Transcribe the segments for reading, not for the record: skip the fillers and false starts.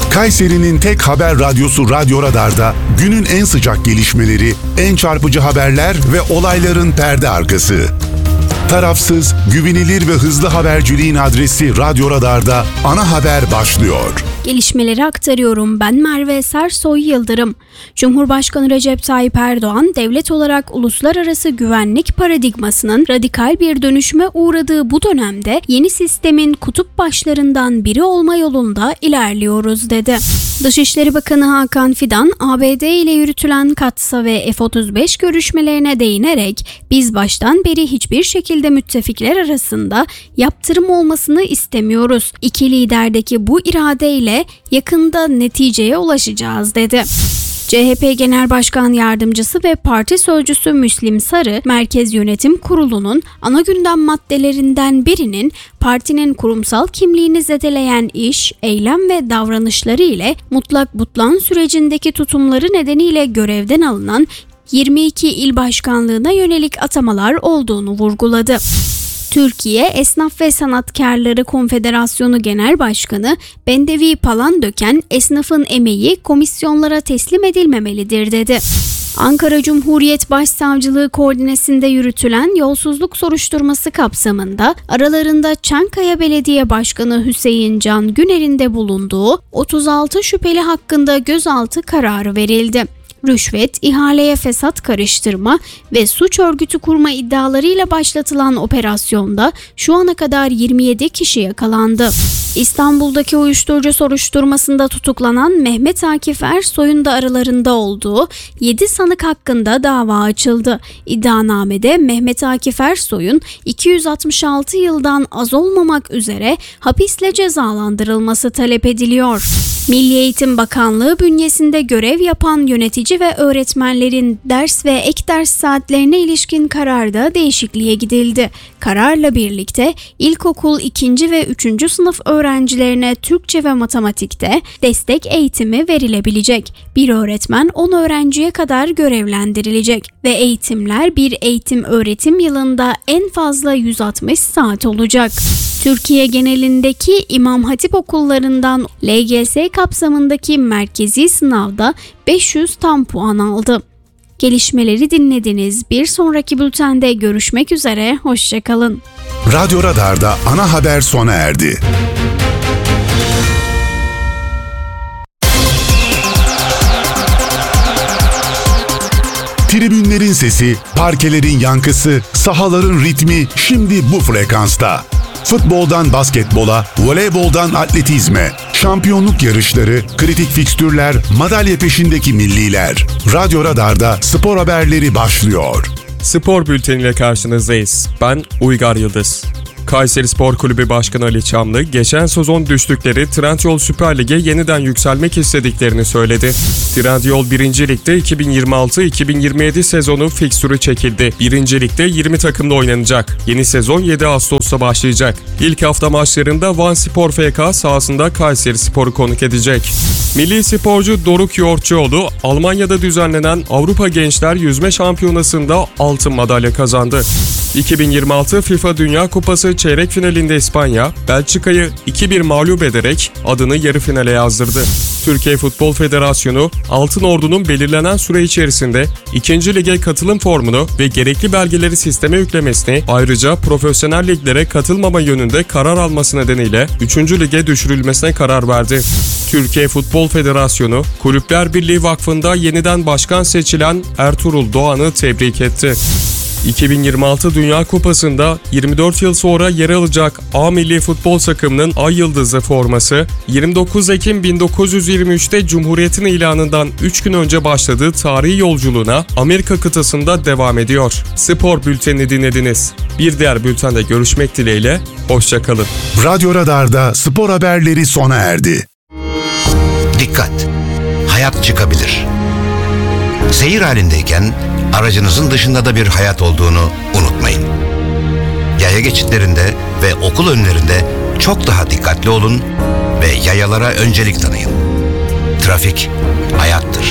Kayseri'nin tek haber radyosu Radyo Radar'da günün en sıcak gelişmeleri, en çarpıcı haberler ve olayların perde arkası. Tarafsız, güvenilir ve hızlı haberciliğin adresi Radyo Radar'da ana haber başlıyor. Gelişmeleri aktarıyorum. Ben Merve Sersoy Yıldırım. Cumhurbaşkanı Recep Tayyip Erdoğan, devlet olarak uluslararası güvenlik paradigmasının radikal bir dönüşüme uğradığı bu dönemde yeni sistemin kutup başlarından biri olma yolunda ilerliyoruz dedi. Dışişleri Bakanı Hakan Fidan, ABD ile yürütülen Katsa ve F-35 görüşmelerine değinerek biz baştan beri hiçbir şekilde müttefikler arasında yaptırım olmasını istemiyoruz. İki liderdeki bu iradeyle yakında neticeye ulaşacağız dedi. CHP Genel Başkan Yardımcısı ve Parti Sözcüsü Müslim Sarı, Merkez Yönetim Kurulu'nun ana gündem maddelerinden birinin partinin kurumsal kimliğini zedeleyen iş, eylem ve davranışları ile mutlak butlan sürecindeki tutumları nedeniyle görevden alınan 22 il başkanlığına yönelik atamalar olduğunu vurguladı. Türkiye Esnaf ve Sanatkarları Konfederasyonu Genel Başkanı Bendevi Palandöken, esnafın emeği komisyonlara teslim edilmemelidir dedi. Ankara Cumhuriyet Başsavcılığı koordinesinde yürütülen yolsuzluk soruşturması kapsamında aralarında Çankaya Belediye Başkanı Hüseyin Can Güner'in de bulunduğu 36 şüpheli hakkında gözaltı kararı verildi. Rüşvet, ihaleye fesat karıştırma ve suç örgütü kurma iddialarıyla başlatılan operasyonda şu ana kadar 27 kişi yakalandı. İstanbul'daki uyuşturucu soruşturmasında tutuklanan Mehmet Akif Ersoy'un da aralarında olduğu 7 sanık hakkında dava açıldı. İddianamede Mehmet Akif Ersoy'un 266 yıldan az olmamak üzere hapisle cezalandırılması talep ediliyor. Milli Eğitim Bakanlığı bünyesinde görev yapan yönetici ve öğretmenlerin ders ve ek ders saatlerine ilişkin kararda değişikliğe gidildi. Kararla birlikte ilkokul 2. ve 3. sınıf öğrencilerine Türkçe ve matematikte destek eğitimi verilebilecek. Bir öğretmen 10 öğrenciye kadar görevlendirilecek ve eğitimler bir eğitim öğretim yılında en fazla 160 saat olacak. Türkiye genelindeki İmam Hatip okullarından LGS kapsamındaki merkezi sınavda 500 tam puan aldı. Gelişmeleri dinlediniz. Bir sonraki bültende görüşmek üzere. Hoşça kalın. Radyo Radar'da ana haber sona erdi. Tribünlerin sesi, parkelerin yankısı, sahaların ritmi şimdi bu frekansta. Futboldan basketbola, voleyboldan atletizme, şampiyonluk yarışları, kritik fikstürler, madalya peşindeki milliler. Radyo Radar'da spor haberleri başlıyor. Spor bülteniyle karşınızdayız. Ben Uygar Yıldız. Kayseri Spor Kulübü Başkanı Ali Çamlı, geçen sezon düştükleri Trendyol Süper Lig'e yeniden yükselmek istediklerini söyledi. Trendyol 1. Lig'de 2026-2027 sezonu fikstürü çekildi. 1. Lig'de 20 takımla oynanacak. Yeni sezon 7 Ağustos'ta başlayacak. İlk hafta maçlarında Van Spor FK sahasında Kayseri Spor'u konuk edecek. Milli sporcu Doruk Yoğurtçuoğlu, Almanya'da düzenlenen Avrupa Gençler Yüzme Şampiyonası'nda altın madalya kazandı. 2026 FIFA Dünya Kupası çeyrek finalinde İspanya, Belçika'yı 2-1 mağlup ederek adını yarı finale yazdırdı. Türkiye Futbol Federasyonu, Altın Ordu'nun belirlenen süre içerisinde 2. Lige katılım formunu ve gerekli belgeleri sisteme yüklemesini, ayrıca profesyonel liglere katılmama yönünde karar alması nedeniyle 3. Lige düşürülmesine karar verdi. Türkiye Futbol Federasyonu, Kulüpler Birliği Vakfı'nda yeniden başkan seçilen Ertuğrul Doğan'ı tebrik etti. 2026 Dünya Kupası'nda 24 yıl sonra yer alacak A Milli Futbol takımının Ay Yıldızı forması, 29 Ekim 1923'te Cumhuriyet'in ilanından 3 gün önce başladığı tarihi yolculuğuna Amerika kıtasında devam ediyor. Spor bültenini dinlediniz. Bir diğer bültende görüşmek dileğiyle, hoşça kalın. Radyo Radar'da spor haberleri sona erdi. Dikkat! Hayat çıkabilir. Seyir halindeyken aracınızın dışında da bir hayat olduğunu unutmayın. Yaya geçitlerinde ve okul önlerinde çok daha dikkatli olun ve yayalara öncelik tanıyın. Trafik hayattır.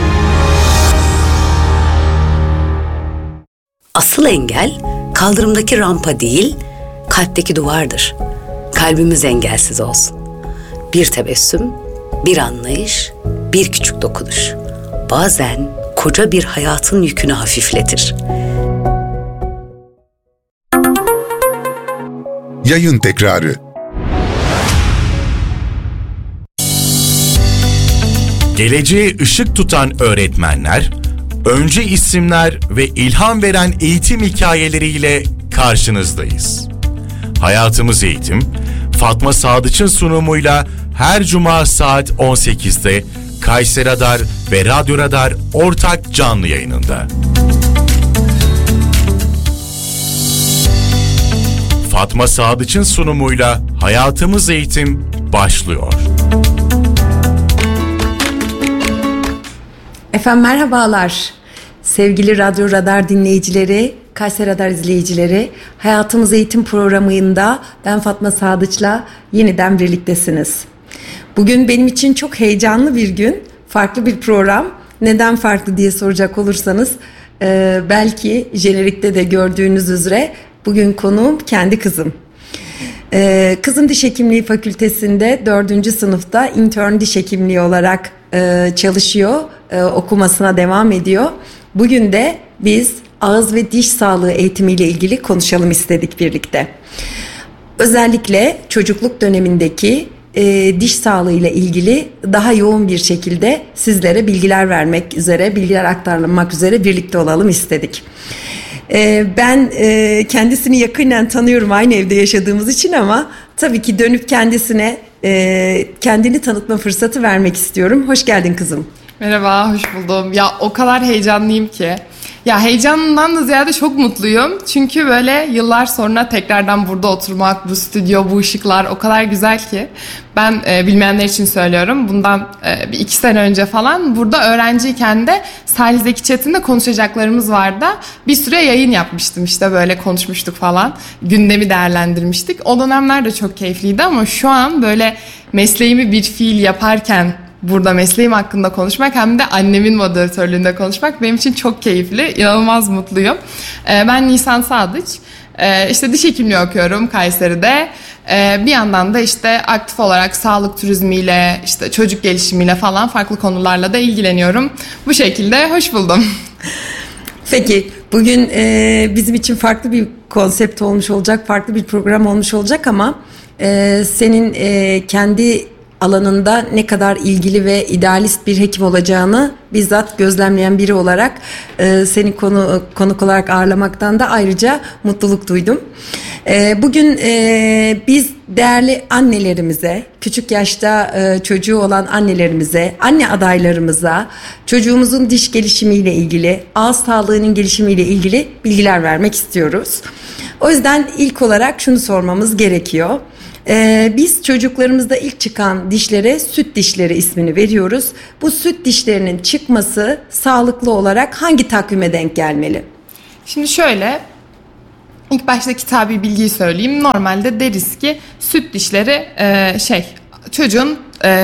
Asıl engel kaldırımdaki rampa değil, kalpteki duvardır. Kalbimiz engelsiz olsun. Bir tebessüm Bir anlayış, bir küçük dokunuş. Bazen koca bir hayatın yükünü hafifletir. Yayın tekrarı. Geleceğe ışık tutan öğretmenler, öncü isimler ve ilham veren eğitim hikayeleriyle karşınızdayız. Hayatımız Eğitim, Fatma Sadıç'ın sunumuyla her cuma saat 18'de Kayseri Radar ve Radyo Radar ortak canlı yayınında. Fatma Sadıç'ın sunumuyla Hayatımız Eğitim başlıyor. Efendim merhabalar. Sevgili Radyo Radar dinleyicileri, Kayseri Radar izleyicileri, Hayatımız Eğitim programında ben Fatma Sadıç'la yeniden birliktesiniz. Bugün benim için çok heyecanlı bir gün, farklı bir program. Neden farklı diye soracak olursanız, belki jenerikte de gördüğünüz üzere bugün konuğum kendi kızım. Kızım Diş Hekimliği Fakültesi'nde 4. sınıfta intern diş hekimliği olarak çalışıyor, okumasına devam ediyor. Bugün de biz ağız ve diş sağlığı eğitimiyle ilgili konuşalım istedik birlikte. Özellikle çocukluk dönemindeki diş sağlığı ile ilgili daha yoğun bir şekilde sizlere bilgiler vermek üzere, bilgiler aktarılmak üzere birlikte olalım istedik. Ben kendisini yakinen tanıyorum aynı evde yaşadığımız için ama tabii ki dönüp kendisine kendini tanıtma fırsatı vermek istiyorum. Hoş geldin kızım. Merhaba, hoş buldum. Ya o kadar heyecanlıyım ki. Ya heyecanından da ziyade çok mutluyum. Çünkü böyle yıllar sonra tekrardan burada oturmak, bu stüdyo, bu ışıklar o kadar güzel ki. Ben bilmeyenler için söylüyorum. Bundan bir 2 sene önce falan burada öğrenciyken de Salih Zeki Çetin'le konuşacaklarımız vardı. Bir süre yayın yapmıştım, işte böyle konuşmuştuk falan. Gündemi değerlendirmiştik. O dönemler de çok keyifliydi ama şu an böyle mesleğimi bir fiil yaparken burada mesleğim hakkında konuşmak hem de annemin moderatörlüğünde konuşmak benim için çok keyifli, inanılmaz mutluyum. Ben Nisan Sadıç, işte diş hekimliği okuyorum Kayseri'de. Bir yandan da işte aktif olarak sağlık turizmiyle, işte çocuk gelişimiyle falan farklı konularla da ilgileniyorum. Bu şekilde hoş buldum. Peki bugün bizim için farklı bir konsept olmuş olacak, farklı bir program olmuş olacak ama senin kendi alanında ne kadar ilgili ve idealist bir hekim olacağını bizzat gözlemleyen biri olarak seni konuk olarak ağırlamaktan da ayrıca mutluluk duydum. Bugün biz değerli annelerimize, küçük yaşta çocuğu olan annelerimize, anne adaylarımıza, çocuğumuzun diş gelişimiyle ilgili, ağız sağlığının gelişimiyle ilgili bilgiler vermek istiyoruz. O yüzden ilk olarak şunu sormamız gerekiyor. Biz çocuklarımızda ilk çıkan dişlere süt dişleri ismini veriyoruz. Bu süt dişlerinin çıkması sağlıklı olarak hangi takvime denk gelmeli? Şimdi şöyle, ilk başta kitabi bilgiyi söyleyeyim. Normalde deriz ki süt dişleri çocuğun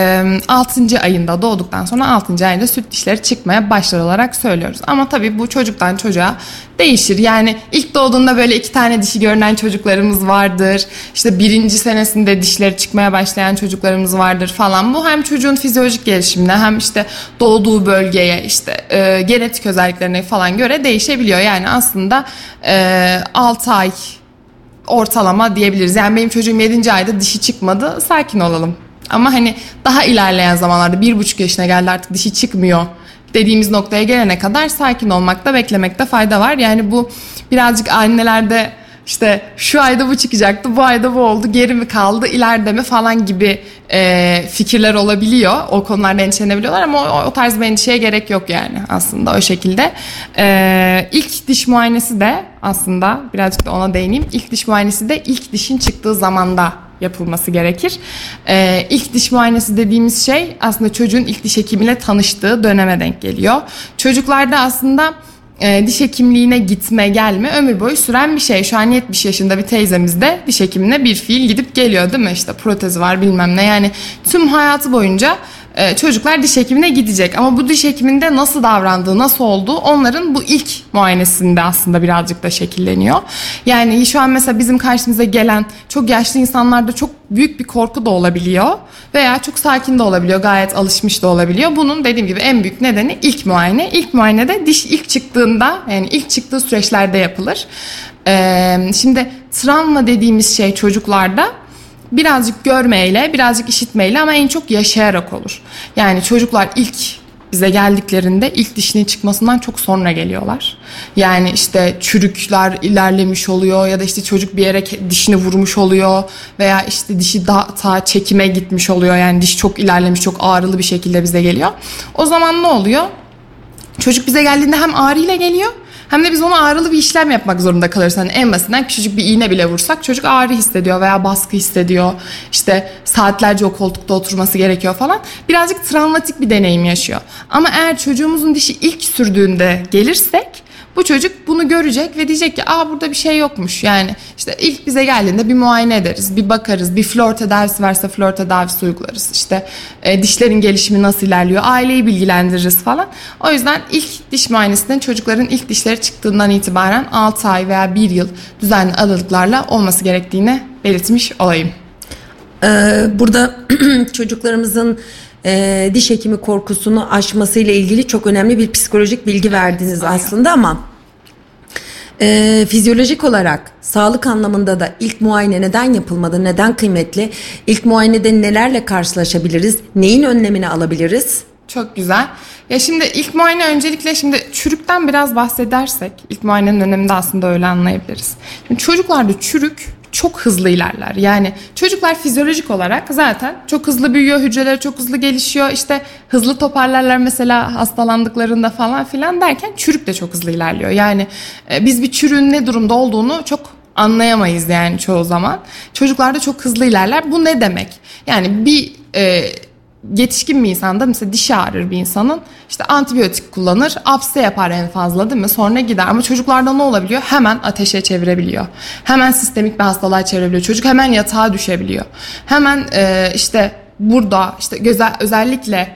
6. ayında, doğduktan sonra 6. ayında süt dişleri çıkmaya başlar olarak söylüyoruz. Ama tabii bu çocuktan çocuğa değişir. Yani ilk doğduğunda böyle 2 tane dişi görünen çocuklarımız vardır. İşte 1. senesinde dişleri çıkmaya başlayan çocuklarımız vardır falan. Bu hem çocuğun fizyolojik gelişimine hem işte doğduğu bölgeye, işte genetik özelliklerine falan göre değişebiliyor. Yani aslında 6 ay ortalama diyebiliriz. Yani benim çocuğum 7. ayda dişi çıkmadı, sakin olalım. Ama hani daha ilerleyen zamanlarda 1,5 yaşına geldi artık dişi çıkmıyor dediğimiz noktaya gelene kadar sakin olmakta, beklemekte fayda var. Yani bu birazcık annelerde işte şu ayda bu çıkacaktı, bu ayda bu oldu, geri mi kaldı, ileride mi falan gibi fikirler olabiliyor. O konularda endişelenebiliyorlar ama o tarz bir endişeye gerek yok yani aslında o şekilde. İlk diş muayenesi de aslında birazcık da ona değineyim. İlk diş muayenesi de ilk dişin çıktığı zamanda yapılması gerekir. İlk diş muayenesi dediğimiz şey aslında çocuğun ilk diş hekimiyle tanıştığı döneme denk geliyor. Çocuklarda aslında diş hekimliğine gitme gelme ömür boyu süren bir şey. Şu an 70 yaşında bir teyzemiz de diş hekimine bir fiil gidip geliyor değil mi? İşte protezi var bilmem ne, yani tüm hayatı boyunca çocuklar diş hekimine gidecek. Ama bu diş hekiminde nasıl davrandığı, nasıl olduğu onların bu ilk muayenesinde aslında birazcık da şekilleniyor. Yani şu an mesela bizim karşımıza gelen çok yaşlı insanlarda çok büyük bir korku da olabiliyor veya çok sakin de olabiliyor, gayet alışmış da olabiliyor. Bunun dediğim gibi en büyük nedeni ilk muayene. İlk muayenede diş ilk çıktığında, yani ilk çıktığı süreçlerde yapılır. Şimdi travma dediğimiz şey çocuklarda birazcık görmeyle, birazcık işitmeyle ama en çok yaşayarak olur. Yani çocuklar ilk bize geldiklerinde ilk dişinin çıkmasından çok sonra geliyorlar. Yani işte çürükler ilerlemiş oluyor ya da işte çocuk bir yere dişini vurmuş oluyor veya işte dişi daha çekime gitmiş oluyor. Yani diş çok ilerlemiş, çok ağrılı bir şekilde bize geliyor. O zaman ne oluyor? Çocuk bize geldiğinde hem ağrıyla geliyor hem de biz ona ağrılı bir işlem yapmak zorunda kalırız. Hani en basitinden küçücük bir iğne bile vursak çocuk ağrı hissediyor veya baskı hissediyor. İşte saatlerce o koltukta oturması gerekiyor falan. Birazcık travmatik bir deneyim yaşıyor. Ama eğer çocuğumuzun dişi ilk sürdüğünde gelirsek bu çocuk bunu görecek ve diyecek ki burada bir şey yokmuş. Yani işte ilk bize geldiğinde bir muayene ederiz, bir bakarız, bir flor tedavisi varsa flor tedavisi uygularız. İşte dişlerin gelişimi nasıl ilerliyor, aileyi bilgilendiririz falan. O yüzden ilk diş muayenesinden çocukların ilk dişleri çıktığından itibaren 6 ay veya 1 yıl düzenli aralıklarla olması gerektiğini belirtmiş olayım. Burada çocuklarımızın diş hekimi korkusunu aşmasıyla ilgili çok önemli bir psikolojik bilgi verdiniz aslında ama fizyolojik olarak sağlık anlamında da ilk muayene neden yapılmadı, neden kıymetli? İlk muayenede nelerle karşılaşabiliriz, neyin önlemini alabiliriz? Çok güzel. Ya şimdi ilk muayene öncelikle şimdi çürükten biraz bahsedersek ilk muayenenin önemini de aslında öyle anlayabiliriz. Şimdi çocuklarda çürük çok hızlı ilerler. Yani çocuklar fizyolojik olarak zaten çok hızlı büyüyor, hücreleri çok hızlı gelişiyor. İşte hızlı toparlarlar mesela hastalandıklarında falan filan derken çürük de çok hızlı ilerliyor. Yani biz bir çürüğün ne durumda olduğunu çok anlayamayız yani çoğu zaman. Çocuklarda çok hızlı ilerler. Bu ne demek? Yani bir yetişkin bir insanda mesela dişi ağrır bir insanın işte antibiyotik kullanır, apse yapar en fazla değil mi? Sonra gider. Ama çocuklarda ne olabiliyor? Hemen ateşe çevirebiliyor. Hemen sistemik bir hastalığa çevirebiliyor. Çocuk hemen yatağa düşebiliyor. Hemen işte burada işte özellikle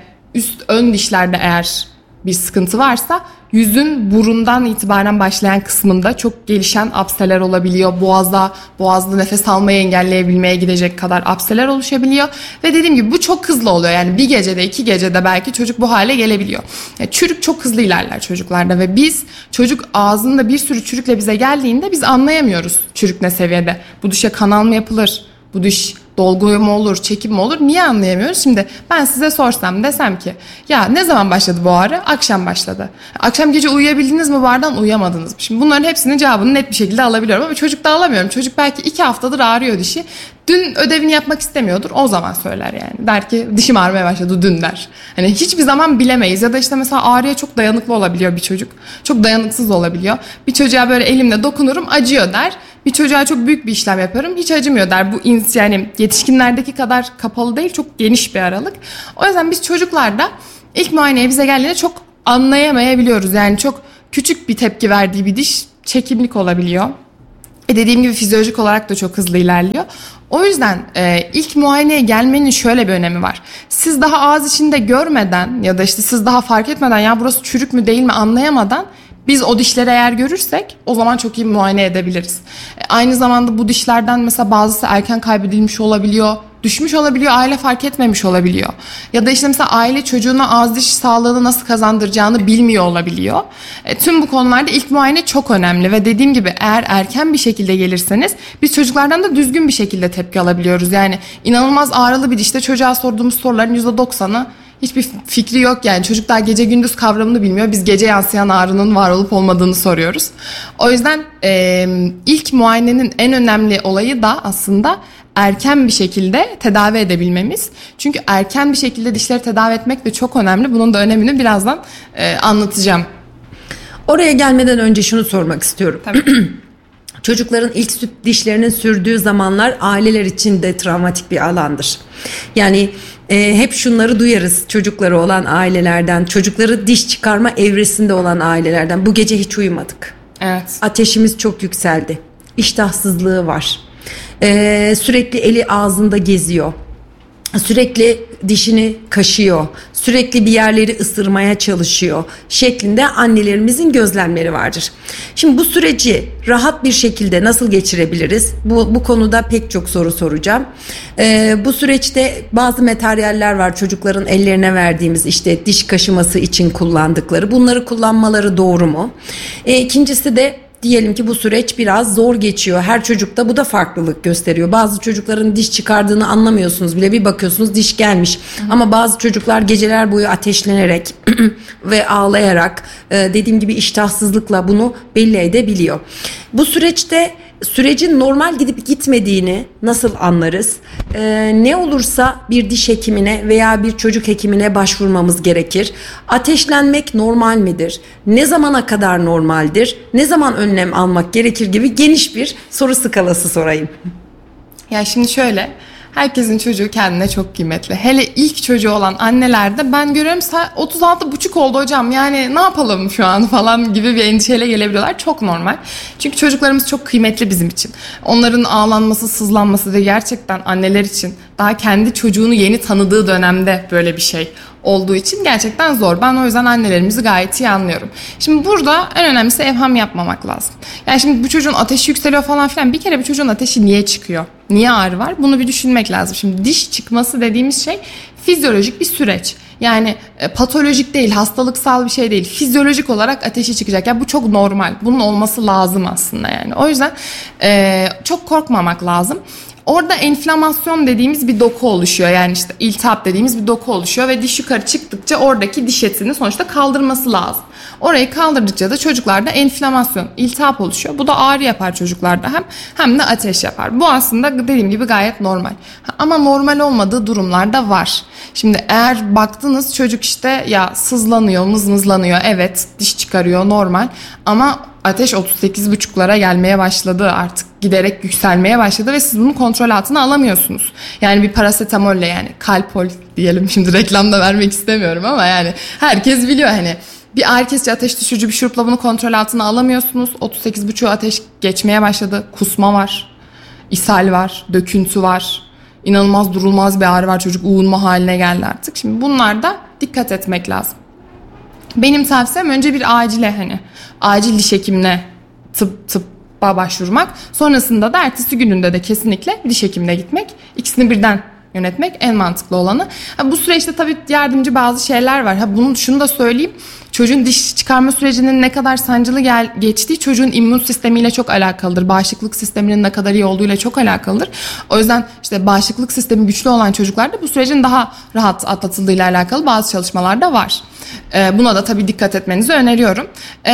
ön dişlerde eğer bir sıkıntı varsa yüzün burundan itibaren başlayan kısmında çok gelişen apseler olabiliyor. Boğazda nefes almayı engelleyebilmeye gidecek kadar apseler oluşabiliyor. Ve dediğim gibi bu çok hızlı oluyor. Yani bir gecede 2 gecede belki çocuk bu hale gelebiliyor. Yani çürük çok hızlı ilerler çocuklarda ve biz çocuk ağzında bir sürü çürükle bize geldiğinde biz anlayamıyoruz çürük ne seviyede. Bu dişe kanal mı yapılır? Bu diş dolgu mu olur, çekim mi olur? Niye anlayamıyoruz? Şimdi ben size sorsam desem ki ya ne zaman başladı bu ağrı? Akşam başladı. Akşam gece uyuyabildiniz mi bu ağrıdan? Uyuyamadınız mı? Şimdi bunların hepsinin cevabını net bir şekilde alabiliyorum ama çocukta alamıyorum. Çocuk belki 2 haftadır ağrıyor dişi. Dün ödevini yapmak istemiyordur. O zaman söyler yani. Der ki dişim ağrımaya başladı dün der. Hani hiçbir zaman bilemeyiz. Ya da işte mesela ağrıya çok dayanıklı olabiliyor bir çocuk. Çok dayanıksız olabiliyor. Bir çocuğa böyle elimle dokunurum acıyor der. Bir çocuğa çok büyük bir işlem yaparım hiç acımıyor der. Bu yani yetişkinlerdeki kadar kapalı değil, çok geniş bir aralık. O yüzden biz çocuklarda ilk muayeneye bize geldiğinde çok anlayamayabiliyoruz. Yani çok küçük bir tepki verdiği bir diş çekimlik olabiliyor. Dediğim gibi fizyolojik olarak da çok hızlı ilerliyor. O yüzden ilk muayeneye gelmenin şöyle bir önemi var. Siz daha ağız içinde görmeden ya da işte siz daha fark etmeden ya burası çürük mü değil mi anlayamadan biz o dişleri eğer görürsek o zaman çok iyi muayene edebiliriz. Aynı zamanda bu dişlerden mesela bazısı erken kaybedilmiş olabiliyor, düşmüş olabiliyor, aile fark etmemiş olabiliyor. Ya da işte mesela aile çocuğuna ağız diş sağlığını nasıl kazandıracağını bilmiyor olabiliyor. Tüm bu konularda ilk muayene çok önemli ve dediğim gibi eğer erken bir şekilde gelirseniz biz çocuklardan da düzgün bir şekilde tepki alabiliyoruz. Yani inanılmaz ağrılı bir dişte çocuğa sorduğumuz soruların %90'ı hiçbir fikri yok yani. Çocuk daha gece gündüz kavramını bilmiyor. Biz gece yansıyan ağrının var olup olmadığını soruyoruz. O yüzden ilk muayenenin en önemli olayı da aslında erken bir şekilde tedavi edebilmemiz. Çünkü erken bir şekilde dişleri tedavi etmek de çok önemli. Bunun da önemini birazdan anlatacağım. Oraya gelmeden önce şunu sormak istiyorum. Tabii. Çocukların ilk süt dişlerinin sürdüğü zamanlar aileler için de travmatik bir alandır. Yani hep şunları duyarız çocukları olan ailelerden, çocukları diş çıkarma evresinde olan ailelerden. Bu gece hiç uyumadık. Evet. Ateşimiz çok yükseldi. İştahsızlığı var. Sürekli eli ağzında geziyor. sürekli dişini kaşıyor, sürekli bir yerleri ısırmaya çalışıyor şeklinde annelerimizin gözlemleri vardır. Şimdi bu süreci rahat bir şekilde nasıl geçirebiliriz? Bu konuda pek çok soru soracağım. Bu süreçte bazı materyaller var çocukların ellerine verdiğimiz, işte diş kaşıması için kullandıkları. Bunları kullanmaları doğru mu? İkincisi de diyelim ki bu süreç biraz zor geçiyor. Her çocukta bu da farklılık gösteriyor. Bazı çocukların diş çıkardığını anlamıyorsunuz bile. Bir bakıyorsunuz diş gelmiş. Ama bazı çocuklar geceler boyu ateşlenerek ve ağlayarak, dediğim gibi iştahsızlıkla bunu belli edebiliyor. Bu süreçte sürecin normal gidip gitmediğini nasıl anlarız? Ne olursa bir diş hekimine veya bir çocuk hekimine başvurmamız gerekir. Ateşlenmek normal midir? Ne zamana kadar normaldir? Ne zaman önlem almak gerekir gibi geniş bir soru skalası sorayım. Ya şimdi şöyle, herkesin çocuğu kendine çok kıymetli. Hele ilk çocuğu olan annelerde ben görüyorum 36,5 oldu hocam, yani ne yapalım şu an falan gibi bir endişeyle gelebiliyorlar. Çok normal. Çünkü çocuklarımız çok kıymetli bizim için. Onların ağlanması, sızlanması ve gerçekten anneler için daha kendi çocuğunu yeni tanıdığı dönemde böyle bir şey olduğu için gerçekten zor. Ben o yüzden annelerimizi gayet iyi anlıyorum. Şimdi burada en önemlisi evham yapmamak lazım. Yani şimdi bu çocuğun ateşi yükseliyor falan filan. Bir kere bu çocuğun ateşi niye çıkıyor? Niye ağrı var? Bunu bir düşünmek lazım. Şimdi diş çıkması dediğimiz şey fizyolojik bir süreç. Yani patolojik değil, hastalıksal bir şey değil. Fizyolojik olarak ateşi çıkacak. Yani bu çok normal. Bunun olması lazım aslında yani. O yüzden çok korkmamak lazım. Orada enflamasyon dediğimiz bir doku oluşuyor. Yani işte iltihap dediğimiz bir doku oluşuyor ve diş yukarı çıktıkça oradaki diş etini sonuçta kaldırması lazım. Orayı kaldırdıkça da çocuklarda enflamasyon, iltihap oluşuyor. Bu da ağrı yapar çocuklarda hem de ateş yapar. Bu aslında dediğim gibi gayet normal. Ama normal olmadığı durumlar da var. Şimdi eğer baktınız çocuk işte ya sızlanıyor, mızmızlanıyor, evet diş çıkarıyor normal ama ateş 38,5'lara gelmeye başladı, artık giderek yükselmeye başladı ve siz bunu kontrol altına alamıyorsunuz. Yani bir parasetamolle, yani Calpol diyelim, şimdi reklam da vermek istemiyorum ama yani herkes biliyor hani bir ağrı kesici, ateş düşürücü bir şurupla bunu kontrol altına alamıyorsunuz. 38,5 ateş geçmeye başladı, kusma var, ishal var, döküntü var, inanılmaz durulmaz bir ağrı var, çocuk uğunma haline geldi artık. Şimdi bunlarda dikkat etmek lazım. Benim tavsiyem önce bir acil diş hekimine tıbba başvurmak. Sonrasında da ertesi gününde de kesinlikle diş hekimine gitmek. İkisini birden yönetmek en mantıklı olanı. Bu süreçte tabii yardımcı bazı şeyler var. Şunu da söyleyeyim. Çocuğun diş çıkarma sürecinin ne kadar sancılı geçtiği çocuğun immün sistemiyle çok alakalıdır. Bağışıklık sisteminin ne kadar iyi olduğuyla çok alakalıdır. O yüzden işte bağışıklık sistemi güçlü olan çocuklarda bu sürecin daha rahat atlatıldığıyla alakalı bazı çalışmalar da var. Buna da tabii dikkat etmenizi öneriyorum.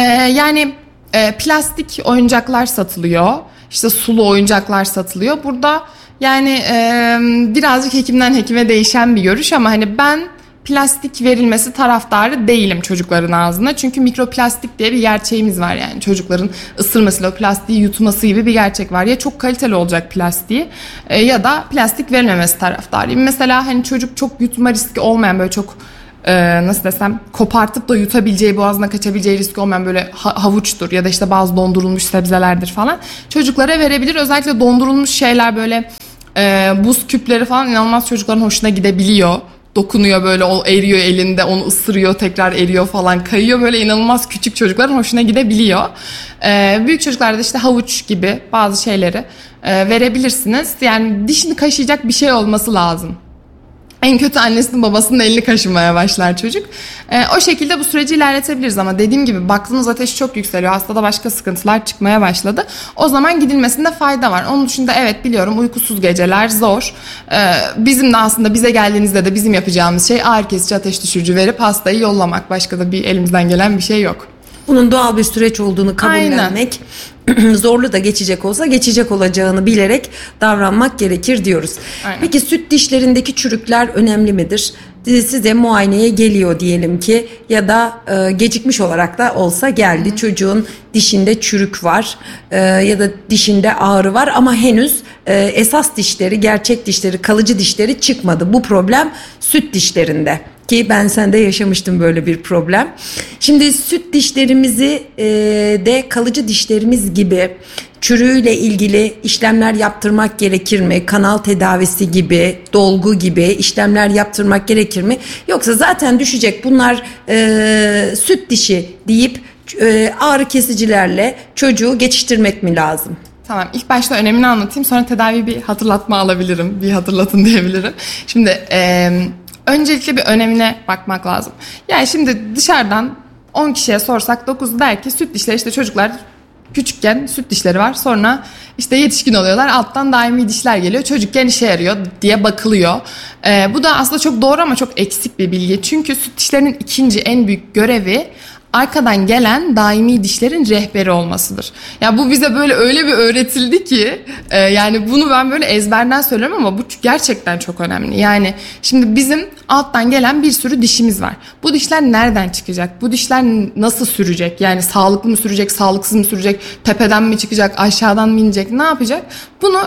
Yani plastik oyuncaklar satılıyor. İşte sulu oyuncaklar satılıyor. Burada yani birazcık hekimden hekime değişen bir görüş ama hani ben plastik verilmesi taraftarı değilim çocukların ağzına. Çünkü mikroplastik diye bir gerçeğimiz var yani. Çocukların ısırmasıyla o plastiği yutması gibi bir gerçek var. Ya çok kaliteli olacak plastiği ya da plastik verilmemesi taraftarıyım. Mesela hani çocuk çok yutma riski olmayan, böyle çok nasıl desem, kopartıp da yutabileceği, boğazına kaçabileceği riski olmayan böyle havuçtur ya da işte bazı dondurulmuş sebzelerdir falan çocuklara verebilir. Özellikle dondurulmuş şeyler, böyle buz küpleri falan inanılmaz çocukların hoşuna gidebiliyor. Dokunuyor böyle, o eriyor elinde, onu ısırıyor, tekrar eriyor falan, kayıyor, böyle inanılmaz küçük çocukların hoşuna gidebiliyor. Büyük çocuklarda da işte havuç gibi bazı şeyleri verebilirsiniz. Yani dişini kaşıyacak bir şey olması lazım. En kötü annesinin babasının elini kaşımaya başlar çocuk. O şekilde bu süreci ilerletebiliriz ama dediğim gibi baktığınız ateş çok yükseliyor. Hastada başka sıkıntılar çıkmaya başladı. O zaman gidilmesinde fayda var. Onun dışında evet biliyorum, uykusuz geceler zor. Bizim de aslında bize geldiğinizde de bizim yapacağımız şey ağrı kesici, ateş düşürücü verip hastayı yollamak. Başka da bir elimizden gelen bir şey yok. Bunun doğal bir süreç olduğunu kabullenmek, zorlu da geçecek olsa geçecek olacağını bilerek davranmak gerekir diyoruz. Aynen. Peki süt dişlerindeki çürükler önemli midir? Size muayeneye geliyor diyelim ki ya da gecikmiş olarak da olsa geldi. Çocuğun dişinde çürük var ya da dişinde ağrı var ama henüz esas dişleri, gerçek dişleri, kalıcı dişleri çıkmadı. Bu problem süt dişlerinde. Ki ben sende yaşamıştım böyle bir problem. Şimdi süt dişlerimizi de kalıcı dişlerimiz gibi çürüğüyle ilgili işlemler yaptırmak gerekir mi? Kanal tedavisi gibi, dolgu gibi işlemler yaptırmak gerekir mi? Yoksa zaten düşecek bunlar süt dişi deyip ağrı kesicilerle çocuğu geçiştirmek mi lazım? Tamam, ilk başta önemini anlatayım, sonra tedavi bir hatırlatma alabilirim, bir hatırlatın diyebilirim. Şimdi öncelikle bir önemine bakmak lazım. Yani şimdi dışarıdan 10 kişiye sorsak 9'u der ki süt dişleri, işte çocuklar küçükken süt dişleri var, sonra işte yetişkin oluyorlar, alttan daimi dişler geliyor, çocukken işe yarıyor diye bakılıyor. Bu da aslında çok doğru ama çok eksik bir bilgi. Çünkü süt dişlerinin ikinci en büyük görevi arkadan gelen daimi dişlerin rehberi olmasıdır. Ya bu bize böyle öyle bir öğretildi ki yani bunu ben böyle ezberden söylüyorum ama bu gerçekten çok önemli. Yani şimdi bizim alttan gelen bir sürü dişimiz var. Bu dişler nereden çıkacak? Bu dişler nasıl sürecek? Yani sağlıklı mı sürecek, sağlıksız mı sürecek? Tepeden mi çıkacak, aşağıdan mı inecek? Ne yapacak? Bunu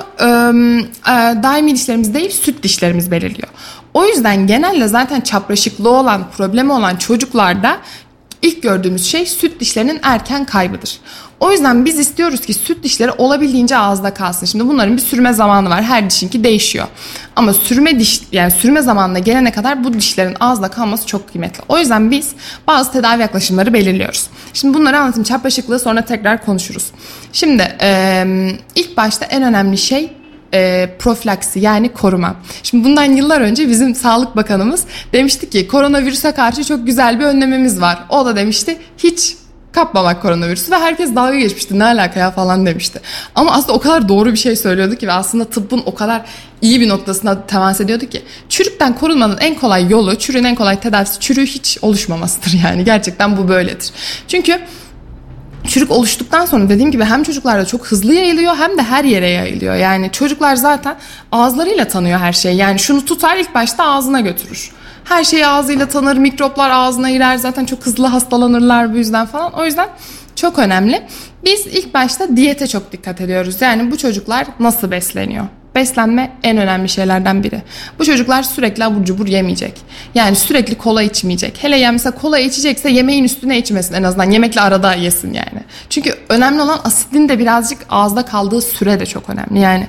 daimi dişlerimiz değil, süt dişlerimiz belirliyor. O yüzden genelde zaten çapraşıklığı olan, problemi olan çocuklarda İlk gördüğümüz şey süt dişlerinin erken kaybıdır. O yüzden biz istiyoruz ki süt dişleri olabildiğince ağızda kalsın. Şimdi bunların bir sürme zamanı var. Her dişinki değişiyor. Ama sürme zamanına gelene kadar bu dişlerin ağızda kalması çok kıymetli. O yüzden biz bazı tedavi yaklaşımları belirliyoruz. Şimdi bunları anlatayım. Çapraşıklığı sonra tekrar konuşuruz. Şimdi ilk başta en önemli şey profilaksi, yani koruma. Şimdi bundan yıllar önce bizim Sağlık Bakanımız demişti ki koronavirüse karşı çok güzel bir önlememiz var. O da demişti hiç kapmamak koronavirüsü ve herkes dalga geçmişti. Ne alaka ya falan demişti. Ama aslında o kadar doğru bir şey söylüyordu ki ve aslında tıbbın o kadar iyi bir noktasına temas ediyordu ki çürükten korunmanın en kolay yolu, çürüğün en kolay tedavisi çürüğü hiç oluşmamasıdır yani. Gerçekten bu böyledir. Çünkü çürük oluştuktan sonra dediğim gibi hem çocuklarda çok hızlı yayılıyor hem de her yere yayılıyor. Yani çocuklar zaten ağızlarıyla tanıyor her şeyi. Yani şunu tutar, ilk başta ağzına götürür. Her şeyi ağzıyla tanır, mikroplar ağzına girer. Zaten çok hızlı hastalanırlar bu yüzden falan. O yüzden çok önemli. Biz ilk başta diyete çok dikkat ediyoruz. Yani bu çocuklar nasıl besleniyor? Beslenme en önemli şeylerden biri. Bu çocuklar sürekli abur cubur yemeyecek. Yani sürekli kola içmeyecek. Hele yani mesela kola içecekse yemeğin üstüne içmesin, en azından yemekle arada yesin yani. Çünkü önemli olan asitin de birazcık ağızda kaldığı süre de çok önemli. Yani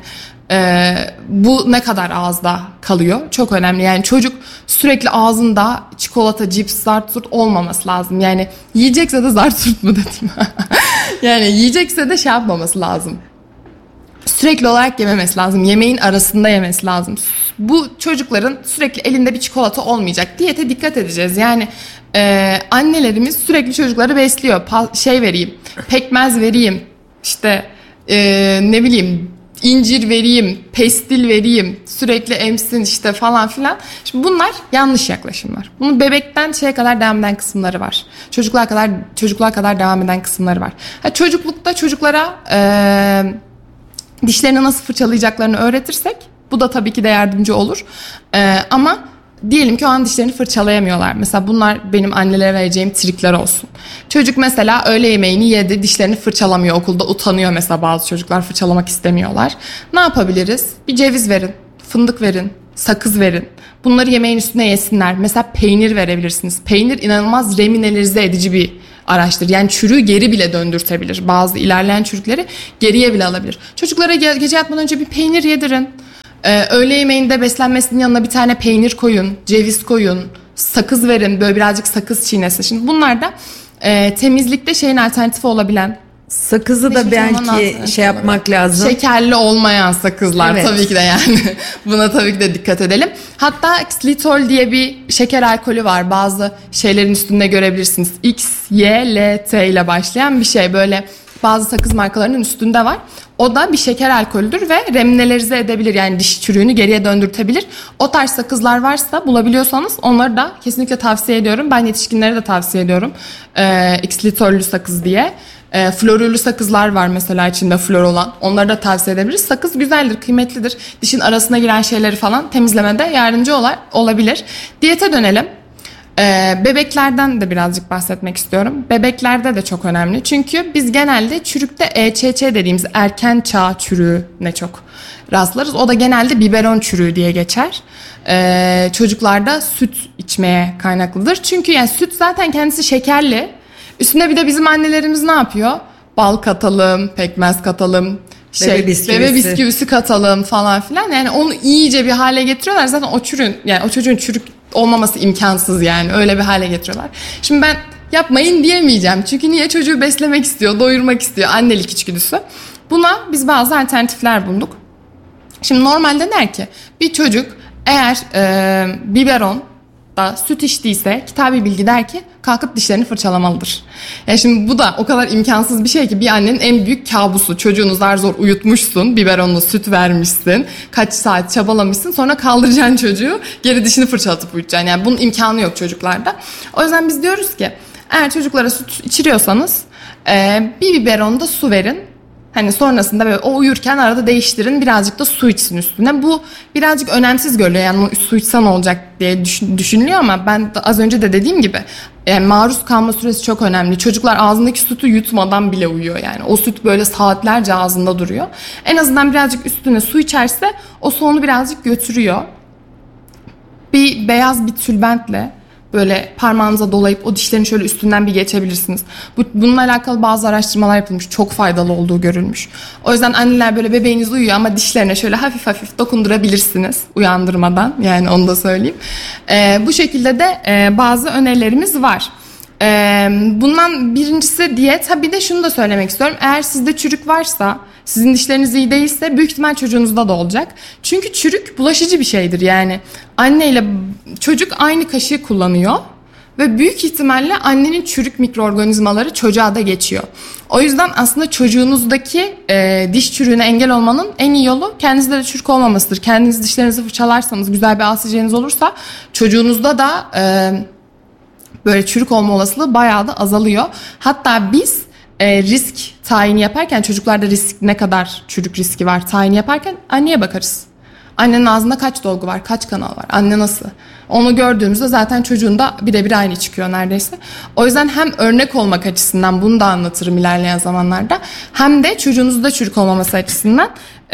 bu ne kadar ağızda kalıyor çok önemli. Yani çocuk sürekli ağzında çikolata, cips, zart zurt olmaması lazım. Yani yiyecekse de zart zurt mu dedim. Yani yiyecekse de şey yapmaması lazım. Sürekli olarak yememesi lazım. Yemeğin arasında yemesi lazım. Bu çocukların sürekli elinde bir çikolata olmayacak. Diyete dikkat edeceğiz. Yani annelerimiz sürekli çocukları besliyor. Şey vereyim, pekmez vereyim, işte ne bileyim incir vereyim, pestil vereyim, sürekli emsin işte falan filan. Şimdi bunlar yanlış yaklaşımlar. Bunun bebekten şeye kadar devam eden kısımları var. Çocukluğa kadar devam eden kısımları var. Çocuklukta çocuklara dişlerini nasıl fırçalayacaklarını öğretirsek bu da tabii ki de yardımcı olur. Ama diyelim ki o an dişlerini fırçalayamıyorlar. Mesela bunlar benim annelere vereceğim trikler olsun. Çocuk mesela öğle yemeğini yedi, dişlerini fırçalamıyor, okulda utanıyor mesela, bazı çocuklar fırçalamak istemiyorlar. Ne yapabiliriz? Bir ceviz verin, fındık verin, sakız verin. Bunları yemeğin üstüne yesinler. Mesela peynir verebilirsiniz. Peynir inanılmaz remineralize edici bir araçtır. Yani çürüğü geri bile döndürtebilir. Bazı ilerleyen çürükleri geriye bile alabilir. Çocuklara gece yatmadan önce bir peynir yedirin. Öğle yemeğinde beslenmesinin yanına bir tane peynir koyun, ceviz koyun, sakız verin, böyle birazcık sakız çiğnesin. Şimdi bunlar da temizlikte şeyin alternatifi olabilen. Sakızı da belki şey yapmak lazım. Şekerli olmayan sakızlar, evet. Tabii ki de yani buna tabii ki de dikkat edelim. Hatta xilitol diye bir şeker alkolü var. Bazı şeylerin üstünde görebilirsiniz. X, Y, L, T ile başlayan bir şey, böyle bazı sakız markalarının üstünde var. O da bir şeker alkolüdür ve remineralize edebilir. Yani diş çürüğünü geriye döndürtebilir. O tarz sakızlar varsa, bulabiliyorsanız onları da kesinlikle tavsiye ediyorum. Ben yetişkinlere de tavsiye ediyorum. Xilitollü sakız diye. Florürlü sakızlar var mesela, içinde flor olan. Onları da tavsiye edebiliriz. Sakız güzeldir, kıymetlidir. Dişin arasına giren şeyleri falan temizlemede yardımcı olabilir. Diyete dönelim. Bebeklerden de birazcık bahsetmek istiyorum. Bebeklerde de çok önemli. Çünkü biz genelde çürükte EÇÇ dediğimiz erken çağ çürüğüne çok rastlarız. O da genelde biberon çürüğü diye geçer. Çocuklarda süt içmeye kaynaklıdır. Çünkü yani süt zaten kendisi şekerli. Üstüne bir de bizim annelerimiz ne yapıyor? bal katalım, pekmez katalım, Bebe bisküvisi katalım falan filan. Yani onu iyice bir hale getiriyorlar. Zaten o çocuğun çürük olmaması imkansız yani. Öyle bir hale getiriyorlar. Şimdi ben yapmayın diyemeyeceğim. Çünkü niye? Çocuğu beslemek istiyor, doyurmak istiyor. Annelik içgüdüsü. Buna biz bazı alternatifler bulduk. Şimdi normalde der ki bir çocuk eğer biberon da süt içtiyse kitabi bilgi der ki kalkıp dişlerini fırçalamalıdır. Yani şimdi bu da o kadar imkansız bir şey ki bir annenin en büyük kabusu. Çocuğunu zar zor uyutmuşsun, biberonlu süt vermişsin, kaç saat çabalamışsın, sonra kaldıracaksın çocuğu, geri dişini fırçalatıp uyutacaksın. Yani bunun imkanı yok çocuklarda. O yüzden biz diyoruz ki eğer çocuklara süt içiriyorsanız bir biberonda su verin. Hani sonrasında böyle o uyurken arada değiştirin, birazcık da su içsin üstüne. Bu birazcık önemsiz görülüyor. Yani su içsen olacak diye düşünülüyor ama ben az önce de dediğim gibi yani maruz kalma süresi çok önemli. Çocuklar ağzındaki sütü yutmadan bile uyuyor yani. O süt böyle saatlerce ağzında duruyor. En azından birazcık üstüne su içerse o su onu birazcık götürüyor. Bir beyaz bir tülbentle böyle parmağınıza dolayıp o dişlerin şöyle üstünden bir geçebilirsiniz. Bununla alakalı bazı araştırmalar yapılmış. Çok faydalı olduğu görülmüş. O yüzden anneler böyle bebeğiniz uyuyor ama dişlerine şöyle hafif hafif dokundurabilirsiniz uyandırmadan. Yani onu da söyleyeyim. Bu şekilde de bazı önerilerimiz var. Bundan birincisi diyet. Bir de şunu da söylemek istiyorum. Eğer sizde çürük varsa, sizin dişleriniz iyi değilse büyük ihtimal çocuğunuzda da olacak. Çünkü çürük bulaşıcı bir şeydir. Yani anne ile çocuk aynı kaşığı kullanıyor ve büyük ihtimalle annenin çürük mikroorganizmaları çocuğa da geçiyor. O yüzden aslında çocuğunuzdaki diş çürüğüne engel olmanın en iyi yolu kendinizde de çürük olmamasıdır. Kendiniz dişlerinizi fırçalarsanız, güzel bir ağız hijyeniniz olursa çocuğunuzda da böyle çürük olma olasılığı bayağı da azalıyor. Hatta biz risk tayini yaparken, çocuklarda ne kadar çürük riski var tayini yaparken anneye bakarız. Annenin ağzında kaç dolgu var, kaç kanal var, anne nasıl? Onu gördüğümüzde zaten çocuğun da birebir aynı çıkıyor neredeyse. O yüzden hem örnek olmak açısından bunu da anlatırım ilerleyen zamanlarda. Hem de çocuğunuzda çürük olmaması açısından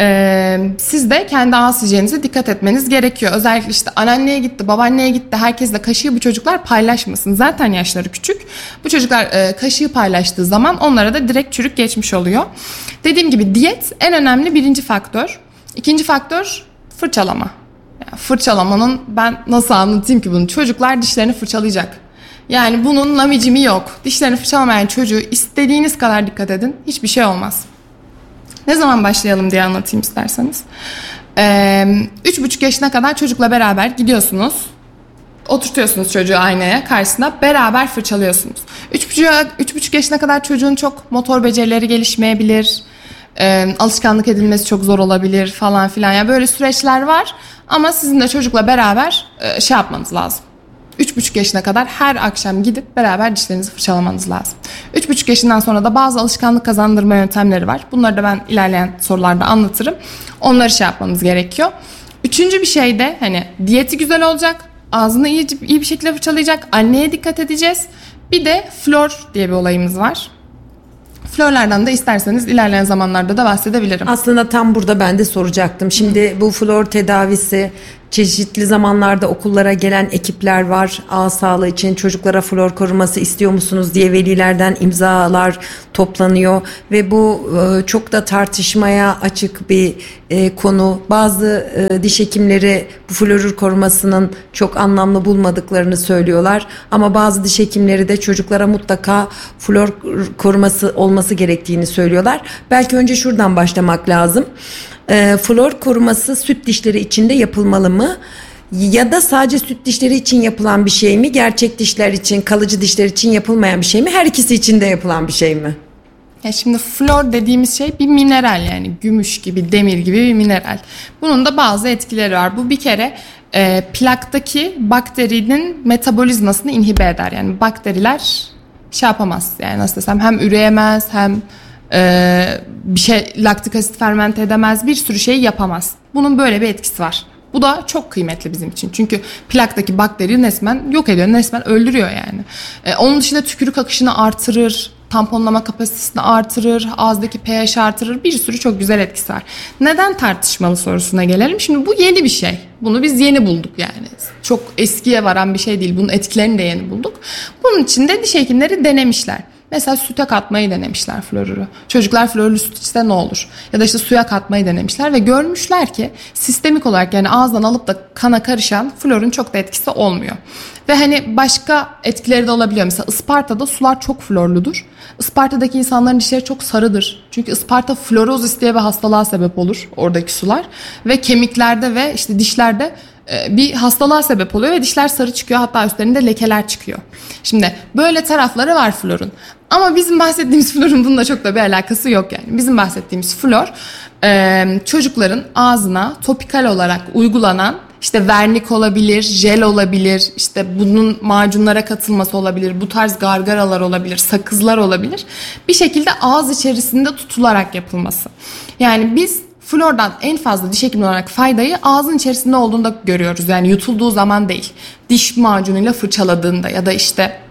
siz de kendi ağız hijyeninize dikkat etmeniz gerekiyor. Özellikle işte anneanneye gitti, babaanneye gitti, herkesle kaşığı bu çocuklar paylaşmasın. Zaten yaşları küçük. Bu çocuklar kaşığı paylaştığı zaman onlara da direkt çürük geçmiş oluyor. Dediğim gibi diyet en önemli birinci faktör. İkinci faktör fırçalama. Yani fırçalamanın ben nasıl anlatayım ki bunu? Çocuklar dişlerini fırçalayacak. Yani bunun lamicimi yok. Dişlerini fırçalamayan çocuğu istediğiniz kadar dikkat edin. Hiçbir şey olmaz. Ne zaman başlayalım diye anlatayım isterseniz. 3,5 yaşına kadar çocukla beraber gidiyorsunuz. Oturtuyorsunuz çocuğu aynaya karşısına. Beraber fırçalıyorsunuz. 3,5 yaşına kadar çocuğun çok motor becerileri gelişmeyebilir. Alışkanlık edilmesi çok zor olabilir falan filan. Yani böyle süreçler var. Ama sizin de çocukla beraber yapmanız lazım. 3,5 yaşına kadar her akşam gidip beraber dişlerinizi fırçalamanız lazım. 3,5 yaşından sonra da bazı alışkanlık kazandırma yöntemleri var. Bunları da ben ilerleyen sorularda anlatırım. Onları yapmanız gerekiyor. Üçüncü bir şey de hani diyeti güzel olacak. Ağzını iyi bir şekilde fırçalayacak. Anneye dikkat edeceğiz. Bir de flor diye bir olayımız var. Florlardan da isterseniz ilerleyen zamanlarda da bahsedebilirim. Aslında tam burada ben de soracaktım. Şimdi bu flor tedavisi çeşitli zamanlarda okullara gelen ekipler var. Ağız sağlığı için çocuklara flor koruması istiyor musunuz diye velilerden imzalar toplanıyor ve bu çok da tartışmaya açık bir konu. Bazı diş hekimleri bu flor korumasının çok anlamlı bulmadıklarını söylüyorlar. Ama bazı diş hekimleri de çocuklara mutlaka flor koruması olması gerektiğini söylüyorlar. Belki önce şuradan başlamak lazım. Flor koruması süt dişleri için de yapılmalı mı? Ya da sadece süt dişleri için yapılan bir şey mi? Gerçek dişler için, kalıcı dişler için yapılmayan bir şey mi? Her ikisi için de yapılan bir şey mi? Ya şimdi flor dediğimiz şey bir mineral, yani gümüş gibi, demir gibi bir mineral. Bunun da bazı etkileri var. Bu bir kere plaktaki bakterinin metabolizmasını inhibe eder. Yani bakteriler yapamaz. Yani nasıl desem, hem üreyemez hem bir şey, laktik asit fermente edemez, bir sürü şey yapamaz. Bunun böyle bir etkisi var. Bu da çok kıymetli bizim için. Çünkü plaktaki bakteri resmen yok ediyor, resmen öldürüyor yani. Onun dışında tükürük akışını artırır, tamponlama kapasitesini artırır, ağızdaki pH artırır, bir sürü çok güzel etkisi var. Neden tartışmalı sorusuna gelelim. Şimdi bu yeni bir şey. Bunu biz yeni bulduk yani. Çok eskiye varan bir şey değil. Bunun etkilerini de yeni bulduk. Bunun için de diş hekimleri denemişler. Mesela süte katmayı denemişler florürü. Çocuklar florürlü süt içse ne olur? Ya da işte suya katmayı denemişler ve görmüşler ki sistemik olarak yani ağızdan alıp da kana karışan florun çok da etkisi olmuyor. Ve hani başka etkileri de olabiliyor. Mesela Isparta'da sular çok florludur. Isparta'daki insanların dişleri çok sarıdır. Çünkü Isparta florozis diye bir hastalığa sebep olur oradaki sular. Ve kemiklerde ve işte dişlerde bir hastalığa sebep oluyor ve dişler sarı çıkıyor. Hatta üstlerinde lekeler çıkıyor. Şimdi böyle tarafları var florun. Ama bizim bahsettiğimiz florun bununla çok da bir alakası yok yani. Bizim bahsettiğimiz flor çocukların ağzına topikal olarak uygulanan işte vernik olabilir, jel olabilir, işte bunun macunlara katılması olabilir, bu tarz gargaralar olabilir, sakızlar olabilir. Bir şekilde ağız içerisinde tutularak yapılması. Yani biz flordan en fazla diş hekimi olarak faydayı ağzın içerisinde olduğunda görüyoruz. Yani yutulduğu zaman değil. Diş macunuyla fırçaladığında ya da işte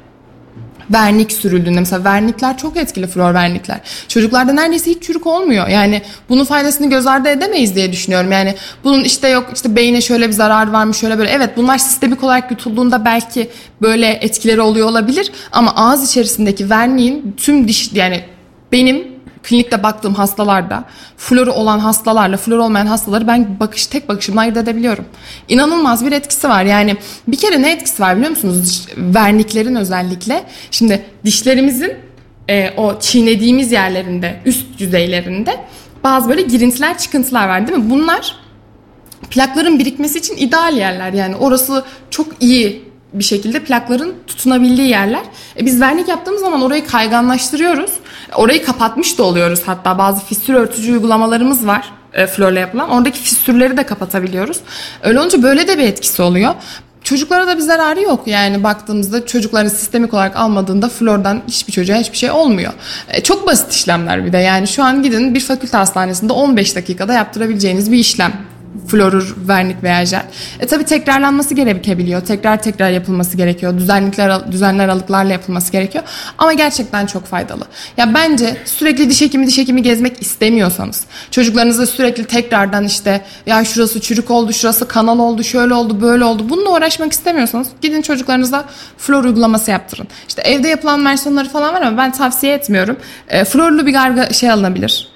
vernik sürüldüğünde, mesela vernikler çok etkili, flor vernikler. Çocuklarda neredeyse hiç çürük olmuyor. Yani bunun faydasını göz ardı edemeyiz diye düşünüyorum. Yani bunun işte yok işte beyne şöyle bir zararı varmış, şöyle böyle. Evet, bunlar sistemik olarak yutulduğunda belki böyle etkileri oluyor olabilir. Ama ağız içerisindeki verniğin tüm diş, yani benim klinikte baktığım hastalarda floru olan hastalarla flor olmayan hastaları ben tek bakışımla ayırt edebiliyorum. İnanılmaz bir etkisi var. Yani bir kere ne etkisi var biliyor musunuz? Verniklerin özellikle. Şimdi dişlerimizin o çiğnediğimiz yerlerinde, üst yüzeylerinde bazı böyle girintiler, çıkıntılar var değil mi? Bunlar plakların birikmesi için ideal yerler. Yani orası çok iyi bir şekilde plakların tutunabildiği yerler. Biz vernik yaptığımız zaman orayı kayganlaştırıyoruz. Orayı kapatmış da oluyoruz. Hatta bazı fissür örtücü uygulamalarımız var florla yapılan. Oradaki fissürleri de kapatabiliyoruz. Öyle olunca böyle de bir etkisi oluyor. Çocuklara da bir zararı yok. Yani baktığımızda çocukların sistemik olarak almadığında flordan hiçbir çocuğa hiçbir şey olmuyor. Çok basit işlemler bir de. Yani şu an gidin bir fakülte hastanesinde 15 dakikada yaptırabileceğiniz bir işlem. Florür, vernik veya jel. Tabii tekrarlanması gerekebiliyor. Tekrar yapılması gerekiyor. Düzenli aralıklarla yapılması gerekiyor. Ama gerçekten çok faydalı. Ya bence sürekli diş hekimi gezmek istemiyorsanız, çocuklarınıza sürekli tekrardan işte ya şurası çürük oldu, şurası kanal oldu, şöyle oldu, böyle oldu, bununla uğraşmak istemiyorsanız gidin çocuklarınıza flor uygulaması yaptırın. İşte evde yapılan versiyonları falan var ama ben tavsiye etmiyorum. Florlu bir alınabilir.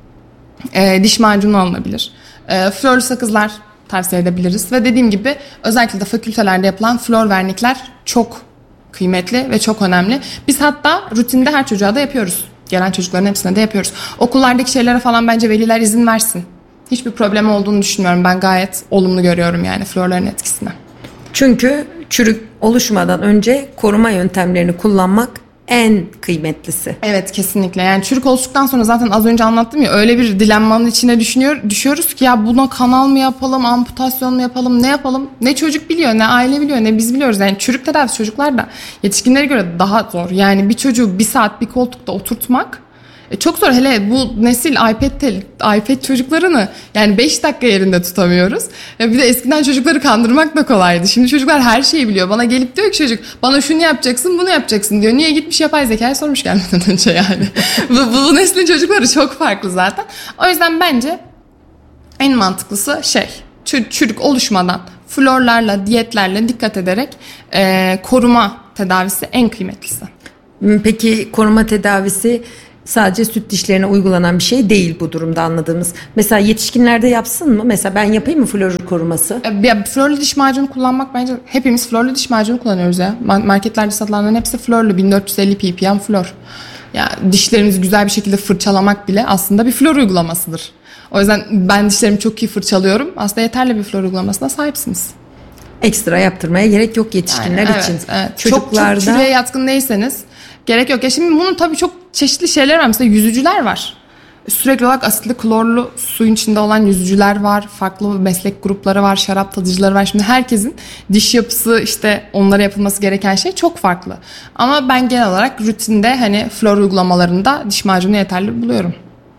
Diş macunu alınabilir. Florlu sakızlar tavsiye edebiliriz ve dediğim gibi özellikle de fakültelerde yapılan flor vernikler çok kıymetli ve çok önemli. Biz hatta rutinde her çocuğa da yapıyoruz. Gelen çocukların hepsine de yapıyoruz. Okullardaki şeylere falan bence veliler izin versin. Hiçbir problem olduğunu düşünmüyorum. Ben gayet olumlu görüyorum yani florların etkisini. Çünkü çürük oluşmadan önce koruma yöntemlerini kullanmak en kıymetlisi. Evet, kesinlikle. Yani çürük oluştuktan sonra zaten az önce anlattım ya, öyle bir dilemmanın içine düşüyoruz ki ya buna kanal mı yapalım, amputasyon mu yapalım, ne yapalım? Ne çocuk biliyor, ne aile biliyor, ne biz biliyoruz. Yani çürük tedavisi çocuklarda yetişkinlere göre daha zor. Yani bir çocuğu bir saat bir koltukta oturtmak çok zor. Hele bu nesil iPad çocuklarını yani 5 dakika yerinde tutamıyoruz. Bir de eskiden çocukları kandırmak da kolaydı. Şimdi çocuklar her şeyi biliyor. Bana gelip diyor ki çocuk, bana şunu yapacaksın, bunu yapacaksın diyor. Niye? Gitmiş yapay zekayı sormuş gelmeden önce yani. bu neslin çocukları çok farklı zaten. O yüzden bence en mantıklısı çürük oluşmadan florlarla, diyetlerle dikkat ederek koruma tedavisi en kıymetlisi. Peki koruma tedavisi sadece süt dişlerine uygulanan bir şey değil bu durumda anladığımız. Mesela yetişkinlerde yapsın mı? Mesela ben yapayım mı florür koruması? Florlu diş macunu kullanmak, bence hepimiz florlu diş macunu kullanıyoruz ya. Marketlerde satılanların hepsi florlu, 1450 ppm flor. Ya dişlerimizi güzel bir şekilde fırçalamak bile aslında bir flor uygulamasıdır. O yüzden ben dişlerimi çok iyi fırçalıyorum. Aslında yeterli bir flor uygulamasına sahipsiniz. Ekstra yaptırmaya gerek yok yetişkinler için. Evet. Çocuklarda... Çok çürüğe yatkın değilseniz gerek yok. Ya şimdi bunun tabii çok çeşitli şeyler var. Mesela yüzücüler var. Sürekli olarak asitli klorlu suyun içinde olan yüzücüler var. Farklı meslek grupları var. Şarap tadıcıları var. Şimdi herkesin diş yapısı, işte onlara yapılması gereken şey çok farklı. Ama ben genel olarak rutinde hani flor uygulamalarında diş macunu yeterli buluyorum.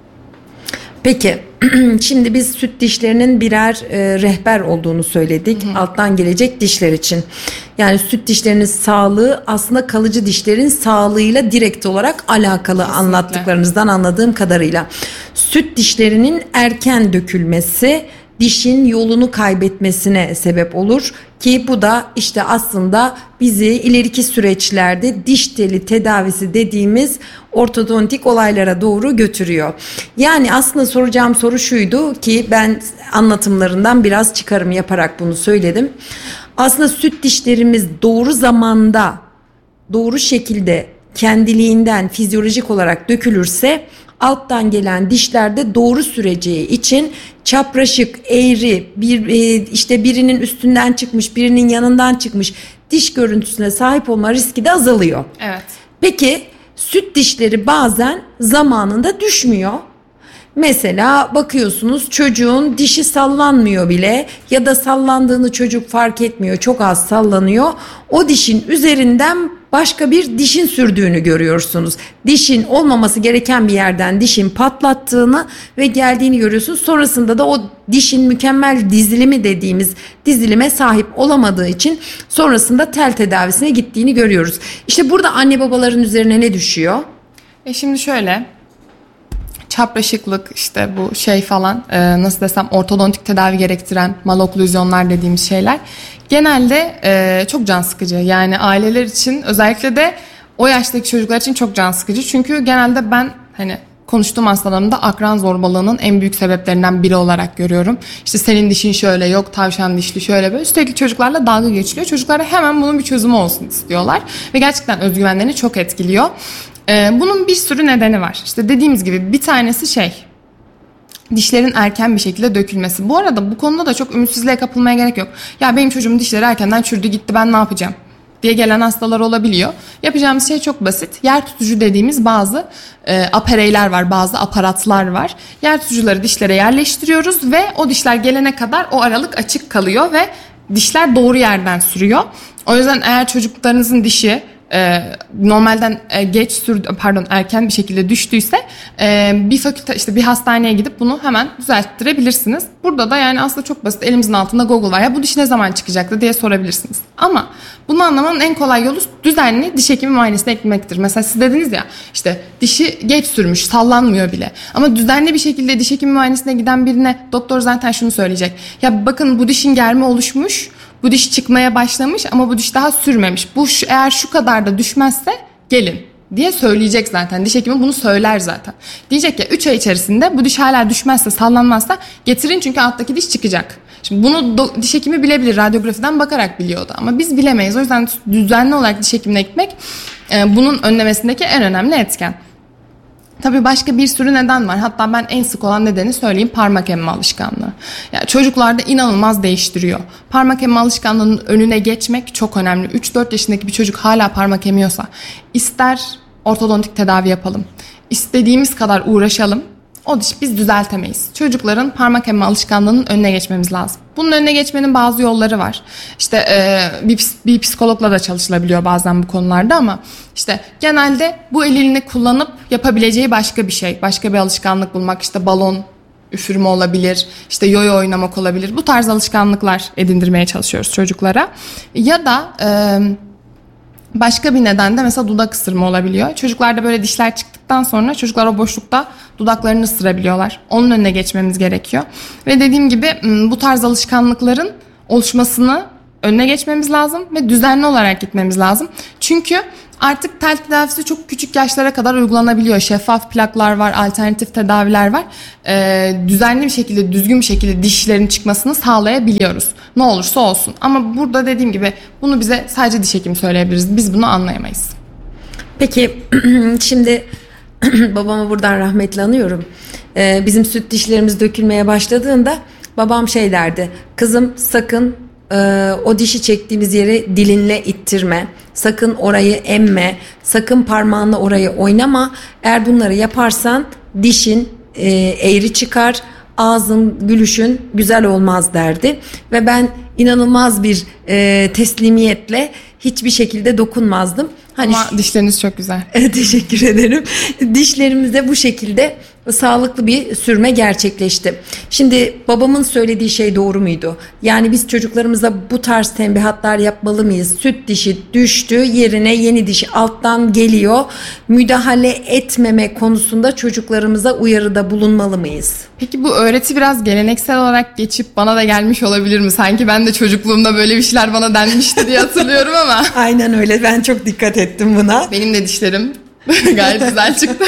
Peki şimdi biz süt dişlerinin birer rehber olduğunu söyledik. Alttan gelecek dişler için. Yani süt dişlerinin sağlığı aslında kalıcı dişlerin sağlığıyla direkt olarak alakalı. Kesinlikle. Anlattıklarınızdan anladığım kadarıyla. Süt dişlerinin erken dökülmesi dişin yolunu kaybetmesine sebep olur. Ki bu da işte aslında bizi ileriki süreçlerde diş teli tedavisi dediğimiz ortodontik olaylara doğru götürüyor. Yani aslında soracağım soru şuydu ki ben anlatımlarından biraz çıkarım yaparak bunu söyledim. Aslında süt dişlerimiz doğru zamanda, doğru şekilde kendiliğinden fizyolojik olarak dökülürse alttan gelen dişlerde doğru süreceği için çapraşık, eğri, işte birinin üstünden çıkmış, birinin yanından çıkmış diş görüntüsüne sahip olma riski de azalıyor. Evet. Peki süt dişleri bazen zamanında düşmüyor. Mesela bakıyorsunuz çocuğun dişi sallanmıyor bile ya da sallandığını çocuk fark etmiyor, çok az sallanıyor. O dişin üzerinden başka bir dişin sürdüğünü görüyorsunuz. Dişin olmaması gereken bir yerden dişin patlattığını ve geldiğini görüyorsunuz. Sonrasında da o dişin mükemmel dizilimi dediğimiz dizilime sahip olamadığı için sonrasında tel tedavisine gittiğini görüyoruz. İşte burada anne babaların üzerine ne düşüyor? Şimdi şöyle, çapraşıklık, işte bu şey falan, nasıl desem, ortodontik tedavi gerektiren maloklüzyonlar dediğimiz şeyler genelde çok can sıkıcı. Yani aileler için, özellikle de o yaştaki çocuklar için çok can sıkıcı. Çünkü genelde ben konuştuğum hastalarımda akran zorbalığının en büyük sebeplerinden biri olarak görüyorum. İşte senin dişin şöyle, yok tavşan dişli, şöyle böyle. Sürekli çocuklarla dalga geçiliyor. Çocuklara hemen bunun bir çözümü olsun istiyorlar. Ve gerçekten özgüvenlerini çok etkiliyor. Bunun bir sürü nedeni var. İşte dediğimiz gibi bir tanesi dişlerin erken bir şekilde dökülmesi. Bu arada bu konuda da çok ümitsizliğe kapılmaya gerek yok. Ya benim çocuğumun dişleri erkenden çürüdü gitti, ben ne yapacağım diye gelen hastalar olabiliyor. Yapacağımız şey çok basit. Yer tutucu dediğimiz bazı apareyler var, bazı aparatlar var. Yer tutucuları dişlere yerleştiriyoruz ve o dişler gelene kadar o aralık açık kalıyor ve dişler doğru yerden sürüyor. O yüzden eğer çocuklarınızın dişi normalden erken bir şekilde düştüyse bir fakülte, işte bir hastaneye gidip bunu hemen düzelttirebilirsiniz. Burada da yani aslında çok basit, elimizin altında Google var. Ya bu diş ne zaman çıkacaktı diye sorabilirsiniz. Ama bunu anlamanın en kolay yolu düzenli diş hekimi muayenesine gitmektir. Mesela siz dediniz ya, işte dişi geç sürmüş, sallanmıyor bile. Ama düzenli bir şekilde diş hekimi muayenesine giden birine doktor zaten şunu söyleyecek: ya bakın bu dişin germe oluşmuş, bu diş çıkmaya başlamış ama bu diş daha sürmemiş. Eğer şu kadar da düşmezse gelin diye söyleyecek zaten. Diş hekimi bunu söyler zaten. Diyecek ya 3 ay içerisinde bu diş hala düşmezse, sallanmazsa getirin çünkü alttaki diş çıkacak. Şimdi bunu diş hekimi bilebilir, radyografiden bakarak biliyordu ama biz bilemeyiz. O yüzden düzenli olarak diş hekimine gitmek bunun önlemesindeki en önemli etken. Tabii başka bir sürü neden var. Hatta ben en sık olan nedeni söyleyeyim: parmak emme alışkanlığı. Yani çocuklarda inanılmaz değiştiriyor. Parmak emme alışkanlığının önüne geçmek çok önemli. 3-4 yaşındaki bir çocuk hala parmak emiyorsa, ister ortodontik tedavi yapalım, istediğimiz kadar uğraşalım, o diş biz düzeltemeyiz. Çocukların parmak emme alışkanlığının önüne geçmemiz lazım. Bunun önüne geçmenin bazı yolları var. İşte bir psikologla da çalışılabiliyor bazen bu konularda ama işte genelde bu elini kullanıp yapabileceği başka bir şey, başka bir alışkanlık bulmak, işte balon üfürme olabilir, işte yoyo oynamak olabilir. Bu tarz alışkanlıklar edindirmeye çalışıyoruz çocuklara. Ya da başka bir neden de mesela dudak ısırma olabiliyor. Çocuklarda böyle dişler çıktıktan sonra çocuklar o boşlukta dudaklarını ısırabiliyorlar. Onun önüne geçmemiz gerekiyor. Ve dediğim gibi bu tarz alışkanlıkların oluşmasını önüne geçmemiz lazım ve düzenli olarak gitmemiz lazım. Çünkü artık tel tedavisi çok küçük yaşlara kadar uygulanabiliyor. Şeffaf plaklar var, alternatif tedaviler var. Düzenli bir şekilde, düzgün bir şekilde dişlerin çıkmasını sağlayabiliyoruz. Ne olursa olsun. Ama burada dediğim gibi bunu bize sadece diş hekimi söyleyebiliriz. Biz bunu anlayamayız. Peki şimdi babamı buradan rahmetle anıyorum. Bizim süt dişlerimiz dökülmeye başladığında babam şey derdi: kızım sakın o dişi çektiğimiz yeri dilinle ittirme, sakın orayı emme, sakın parmağınla orayı oynama. Eğer bunları yaparsan dişin eğri çıkar, ağzın, gülüşün güzel olmaz derdi. Ve ben inanılmaz bir teslimiyetle hiçbir şekilde dokunmazdım. Ama dişleriniz çok güzel. Teşekkür ederim. Dişlerimize bu şekilde sağlıklı bir sürme gerçekleşti. Şimdi babamın söylediği şey doğru muydu? Yani biz çocuklarımıza bu tarz tembihatlar yapmalı mıyız? Süt dişi düştü, yerine yeni dişi alttan geliyor. Müdahale etmeme konusunda çocuklarımıza uyarıda bulunmalı mıyız? Peki bu öğreti biraz geleneksel olarak geçip bana da gelmiş olabilir mi? Sanki ben de çocukluğumda böyle bir şeyler bana denmişti diye hatırlıyorum ama. Aynen öyle. Ben çok dikkat ettim buna. Benim de dişlerim gayet güzel çıktı.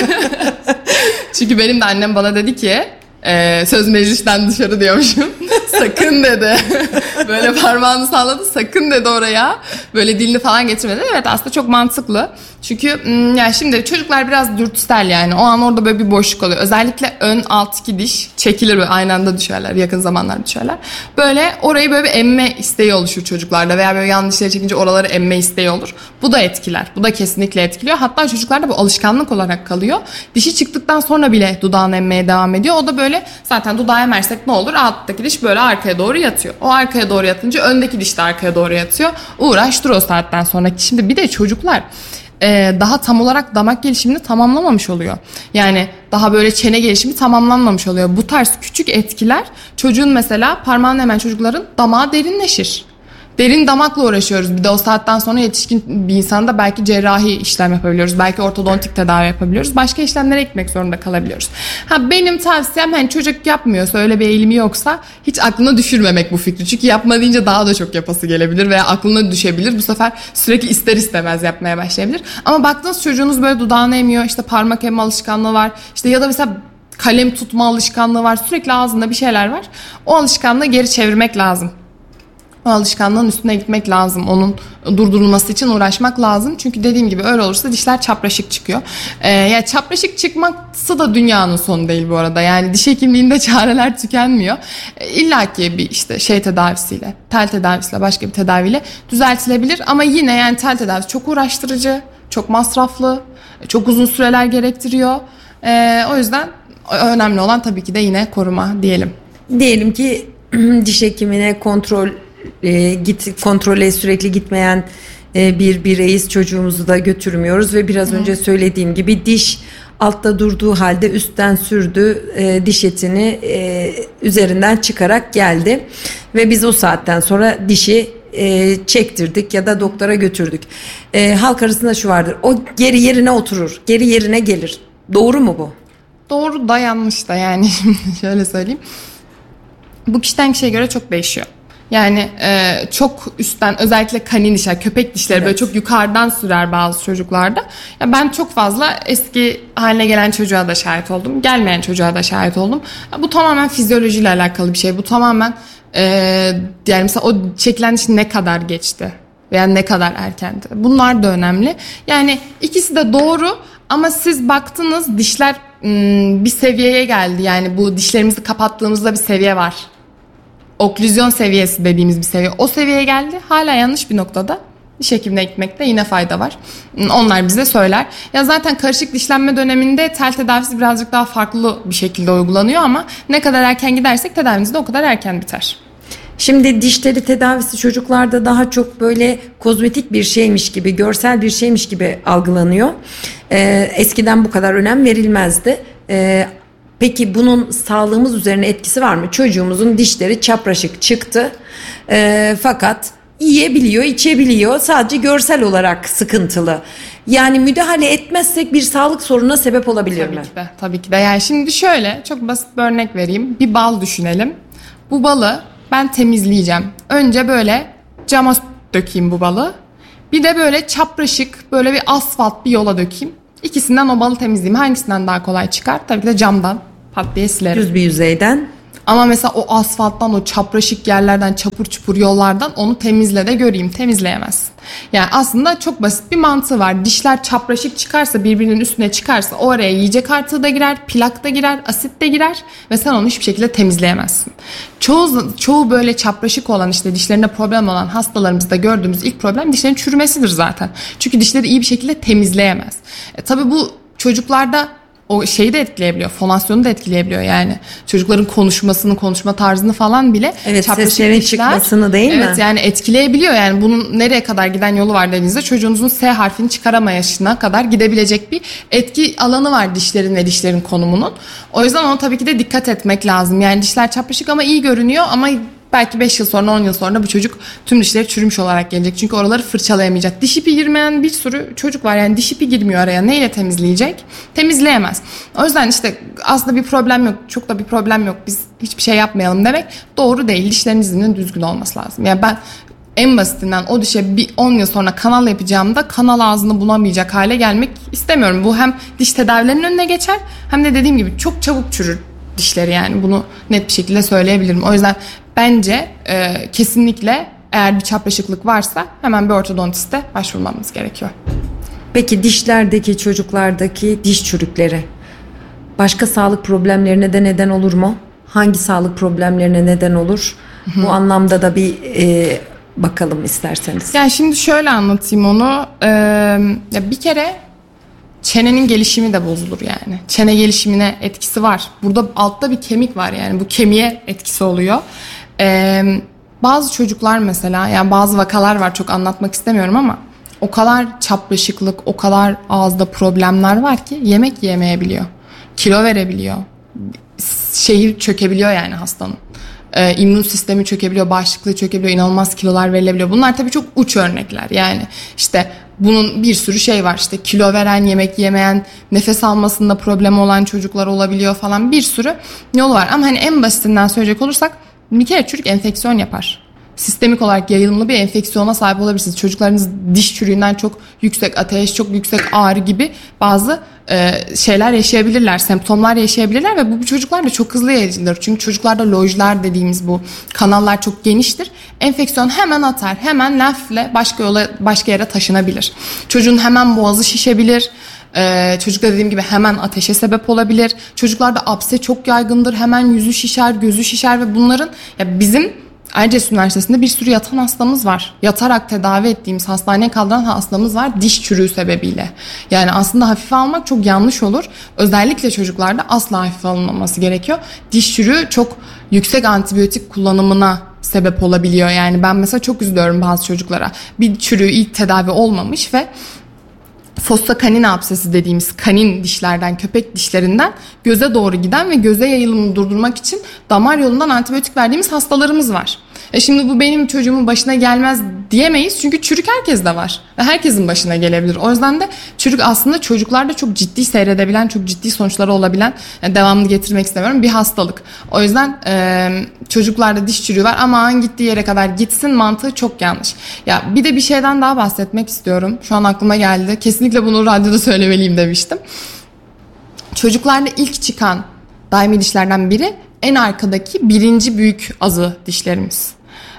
Çünkü benim de annem bana dedi ki söz meclisten dışarı diyormuşum. Sakın dedi. Böyle parmağını salladı. Sakın dedi oraya. Böyle dilini falan getirmedi. Evet, aslında çok mantıklı. Çünkü yani şimdi çocuklar biraz dürtüsel yani. O an orada böyle bir boşluk oluyor. Özellikle ön alt iki diş çekilir, böyle aynı anda düşerler. Yakın zamanlarda düşerler. Böyle orayı böyle bir emme isteği oluşur çocuklarda. Veya böyle yan dişleri çekince oraları emme isteği olur. Bu da etkiler. Bu da kesinlikle etkiliyor. Hatta çocuklarda bu alışkanlık olarak kalıyor. Dişi çıktıktan sonra bile dudağını emmeye devam ediyor. O da böyle, zaten dudağı emersek ne olur? Alttaki diş böyle arkaya doğru yatıyor. O arkaya doğru yatınca öndeki diş de arkaya doğru yatıyor. Uğraş dur o saatten sonra. Şimdi bir de çocuklar daha tam olarak damak gelişimini tamamlamamış oluyor. Yani daha böyle çene gelişimi tamamlanmamış oluyor. Bu tarz küçük etkiler çocuğun, mesela parmağını emen çocukların damağı derinleşir. Derin damakla uğraşıyoruz. Bir de o saatten sonra yetişkin bir insanda belki cerrahi işlem yapabiliyoruz. Belki ortodontik tedavi yapabiliyoruz. Başka işlemlere gitmek zorunda kalabiliyoruz. Benim tavsiyem, hani çocuk yapmıyorsa, öyle bir eğilimi yoksa hiç aklına düşürmemek bu fikri. Çünkü yapma deyince daha da çok yapası gelebilir veya aklına düşebilir. Bu sefer sürekli ister istemez yapmaya başlayabilir. Ama baktığınız çocuğunuz böyle dudağını emiyor, işte parmak emme alışkanlığı var, işte ya da mesela kalem tutma alışkanlığı var, sürekli ağzında bir şeyler var. O alışkanlığı geri çevirmek lazım. O alışkanlığın üstüne gitmek lazım. Onun durdurulması için uğraşmak lazım. Çünkü dediğim gibi öyle olursa dişler çapraşık çıkıyor. Yani çapraşık çıkması da dünyanın sonu değil bu arada. Yani diş hekimliğinde çareler tükenmiyor. İlla ki bir işte tedavisiyle, tel tedavisiyle, başka bir tedaviyle düzeltilebilir. Ama yine yani tel tedavisi çok uğraştırıcı, çok masraflı, çok uzun süreler gerektiriyor. O yüzden önemli olan tabii ki de yine koruma diyelim. Diyelim ki diş hekimine kontrole sürekli gitmeyen bir bireyiz, çocuğumuzu da götürmüyoruz ve biraz önce söylediğim gibi diş altta durduğu halde üstten sürdü, diş etini üzerinden çıkarak geldi ve biz o saatten sonra dişi çektirdik ya da doktora götürdük. Halk arasında şu vardır: o geri yerine oturur, geri yerine gelir. Doğru mu bu? Doğru da yanlış da, yani şöyle söyleyeyim. Bu kişiden kişiye göre çok değişiyor. Yani çok üstten, özellikle kanin dişler, köpek dişleri, evet, böyle çok yukarıdan sürer bazı çocuklarda. Ya ben çok fazla eski haline gelen çocuğa da şahit oldum, gelmeyen çocuğa da şahit oldum. Ya bu tamamen fizyolojiyle alakalı bir şey. Bu tamamen yani mesela o çekilen diş ne kadar geçti veya ne kadar erkendi. Bunlar da önemli. Yani ikisi de doğru ama siz baktınız dişler bir seviyeye geldi. Yani bu dişlerimizi kapattığımızda bir seviye var. Oklüzyon seviyesi dediğimiz bir seviye. O seviyeye geldi. Hala yanlış bir noktada. Diş hekimine gitmekte yine fayda var. Onlar bize söyler. Ya zaten karışık dişlenme döneminde tel tedavisi birazcık daha farklı bir şekilde uygulanıyor ama ne kadar erken gidersek tedavimiz de o kadar erken biter. Şimdi dişleri tedavisi çocuklarda daha çok böyle kozmetik bir şeymiş gibi, görsel bir şeymiş gibi algılanıyor. Eskiden bu kadar önem verilmezdi. Peki bunun sağlığımız üzerine etkisi var mı? Çocuğumuzun dişleri çapraşık çıktı fakat yiyebiliyor, içebiliyor. Sadece görsel olarak sıkıntılı. Yani müdahale etmezsek bir sağlık sorununa sebep olabilir mi? Tabii ki de. Yani şimdi şöyle çok basit bir örnek vereyim. Bir bal düşünelim. Bu balı ben temizleyeceğim. Önce böyle cama dökeyim bu balı. Bir de böyle çapraşık, böyle bir asfalt bir yola dökeyim. İkisinden o balı temizleyeyim. Hangisinden daha kolay çıkar? Tabii ki de camdan. Pat diye silerim. Düz bir yüzeyden. Ama mesela o asfalttan, o çapraşık yerlerden, çapur çupur yollardan onu temizle de göreyim. Temizleyemezsin. Yani aslında çok basit bir mantığı var. Dişler çapraşık çıkarsa, birbirinin üstüne çıkarsa oraya yiyecek artığı da girer, plak da girer, asit de girer ve sen onu hiçbir şekilde temizleyemezsin. Çoğu böyle çapraşık olan, işte dişlerinde problem olan hastalarımızda gördüğümüz ilk problem dişlerin çürümesidir zaten. Çünkü dişleri iyi bir şekilde temizleyemez. Tabii bu çocuklarda o şeyi de etkileyebiliyor. Fonasyonu da etkileyebiliyor yani. Çocukların konuşmasını, konuşma tarzını falan bile. Evet, seslerin çıkmasını değil mi? Evet, yani etkileyebiliyor. Yani bunun nereye kadar giden yolu var dediğinizde çocuğunuzun S harfini çıkaramayışına kadar gidebilecek bir etki alanı var dişlerin ve dişlerin konumunun. O yüzden ona tabii ki de dikkat etmek lazım. Yani dişler çapraşık ama iyi görünüyor ama belki 5 yıl sonra 10 yıl sonra bu çocuk tüm dişleri çürümüş olarak gelecek. Çünkü oraları fırçalayamayacak. Diş ipi girmeyen bir sürü çocuk var. Yani diş ipi girmiyor araya. Neyle temizleyecek? Temizleyemez. O yüzden işte aslında bir problem yok. Çok da bir problem yok. Biz hiçbir şey yapmayalım demek doğru değil. Dişlerinizin düzgün olması lazım. Yani ben en basitinden o dişe bir 10 yıl sonra kanal yapacağımda kanal ağzını bulamayacak hale gelmek istemiyorum. Bu hem diş tedavilerinin önüne geçer hem de dediğim gibi çok çabuk çürür dişleri, yani bunu net bir şekilde söyleyebilirim. O yüzden bence kesinlikle eğer bir çapraşıklık varsa hemen bir ortodontiste başvurmamız gerekiyor. Peki dişlerdeki, çocuklardaki diş çürükleri başka sağlık problemlerine de neden olur mu? Hangi sağlık problemlerine neden olur? Bu anlamda da bir bakalım isterseniz. Yani şimdi şöyle anlatayım onu. Bir kere çenenin gelişimi de bozulur yani. Çene gelişimine etkisi var. Burada altta bir kemik var yani. Bu kemiğe etkisi oluyor. Bazı çocuklar mesela, yani bazı vakalar var, çok anlatmak istemiyorum ama o kadar çapraşıklık, o kadar ağızda problemler var ki yemek yemeyebiliyor. Kilo verebiliyor. Şehir çökebiliyor yani hastanın. İmmün sistemi çökebiliyor, bağışıklığı çökebiliyor, inanılmaz kilolar verilebiliyor. Bunlar tabii çok uç örnekler. Yani işte bunun bir sürü şey var. İşte kilo veren, yemek yemeyen, nefes almasında problem olan çocuklar olabiliyor falan, bir sürü yolu var. Ama hani en basitinden söyleyecek olursak bir kere çürük enfeksiyon yapar. Sistemik olarak yayılımlı bir enfeksiyona sahip olabilirsiniz. Çocuklarınız diş çürüğünden çok yüksek ateş, çok yüksek ağrı gibi bazı şeyler yaşayabilirler, semptomlar yaşayabilirler ve bu çocuklar da çok hızlı yayılır. Çünkü çocuklarda lojlar dediğimiz bu kanallar çok geniştir. Enfeksiyon hemen atar, hemen lenfle başka yere taşınabilir. Çocuğun hemen boğazı şişebilir. Çocukta dediğim gibi hemen ateşe sebep olabilir. Çocuklarda apse çok yaygındır. Hemen yüzü şişer, gözü şişer ve bunların bizim Erciyes Üniversitesi'nde bir sürü yatan hastamız var. Yatarak tedavi ettiğimiz, hastaneye kaldıran hastamız var diş çürüğü sebebiyle. Yani aslında hafife almak çok yanlış olur. Özellikle çocuklarda asla hafife alınmaması gerekiyor. Diş çürüğü çok yüksek antibiyotik kullanımına sebep olabiliyor. Yani ben mesela çok üzülüyorum bazı çocuklara. Bir çürüğü ilk tedavi olmamış ve fossa kanina absesi dediğimiz kanin dişlerden, köpek dişlerinden göze doğru giden ve göze yayılımını durdurmak için damar yolundan antibiyotik verdiğimiz hastalarımız var. Şimdi bu benim çocuğumun başına gelmez diyemeyiz çünkü çürük herkeste var ve herkesin başına gelebilir. O yüzden de çürük aslında çocuklarda çok ciddi seyredebilen, çok ciddi sonuçları olabilen, yani devamını getirmek istemiyorum, bir hastalık. O yüzden çocuklarda diş çürüğü var ama gittiği yere kadar gitsin mantığı çok yanlış. Ya bir de bir şeyden daha bahsetmek istiyorum. Şu an aklıma geldi. Kesinlikle bunu radyoda söylemeliyim demiştim. Çocuklarda ilk çıkan daimi dişlerden biri en arkadaki birinci büyük azı dişlerimiz.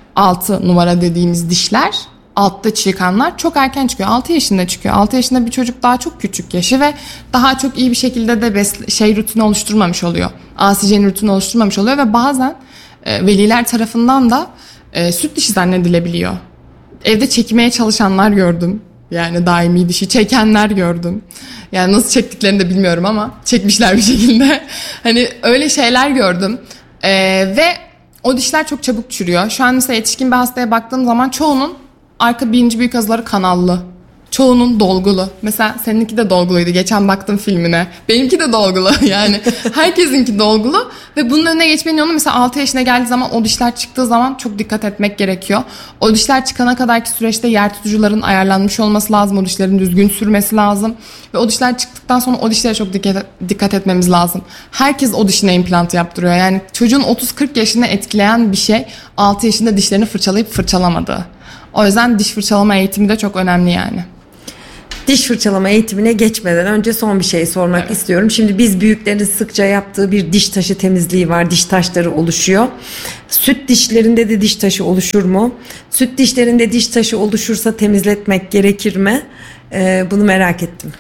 6 numara dediğimiz dişler, altta çıkanlar çok erken çıkıyor. 6 yaşında çıkıyor. 6 yaşında bir çocuk daha çok küçük yaşı ve daha çok iyi bir şekilde de rutini oluşturmamış oluyor. Asijen rutini oluşturmamış oluyor ve bazen veliler tarafından da süt dişi zannedilebiliyor. Evde çekmeye çalışanlar gördüm. Yani daimi dişi çekenler gördüm. Yani nasıl çektiklerini de bilmiyorum ama çekmişler bir şekilde. Hani öyle şeyler gördüm. Ve o dişler çok çabuk çürüyor. Şu an mesela yetişkin bir hastaya baktığım zaman çoğunun arka birinci büyük azıları kanallı. Çoğunun dolgulu. Mesela seninki de dolguluydu. Geçen baktım filmine. Benimki de dolgulu. Yani herkesinki dolgulu. Ve bunun önüne geçmenin yolu mesela 6 yaşına geldiği zaman o dişler çıktığı zaman çok dikkat etmek gerekiyor. O dişler çıkana kadarki süreçte yer tutucuların ayarlanmış olması lazım. O dişlerin düzgün sürmesi lazım. Ve o dişler çıktıktan sonra o dişlere çok dikkat etmemiz lazım. Herkes o dişine implant yaptırıyor. Yani çocuğun 30-40 yaşını etkileyen bir şey 6 yaşında dişlerini fırçalayıp fırçalamadığı. O yüzden diş fırçalama eğitimi de çok önemli yani. Diş fırçalama eğitimine geçmeden önce son bir şey sormak istiyorum. Şimdi biz büyüklerin sıkça yaptığı bir diş taşı temizliği var. Diş taşları oluşuyor. Süt dişlerinde de diş taşı oluşur mu? Süt dişlerinde diş taşı oluşursa temizletmek gerekir mi? Bunu merak ettim.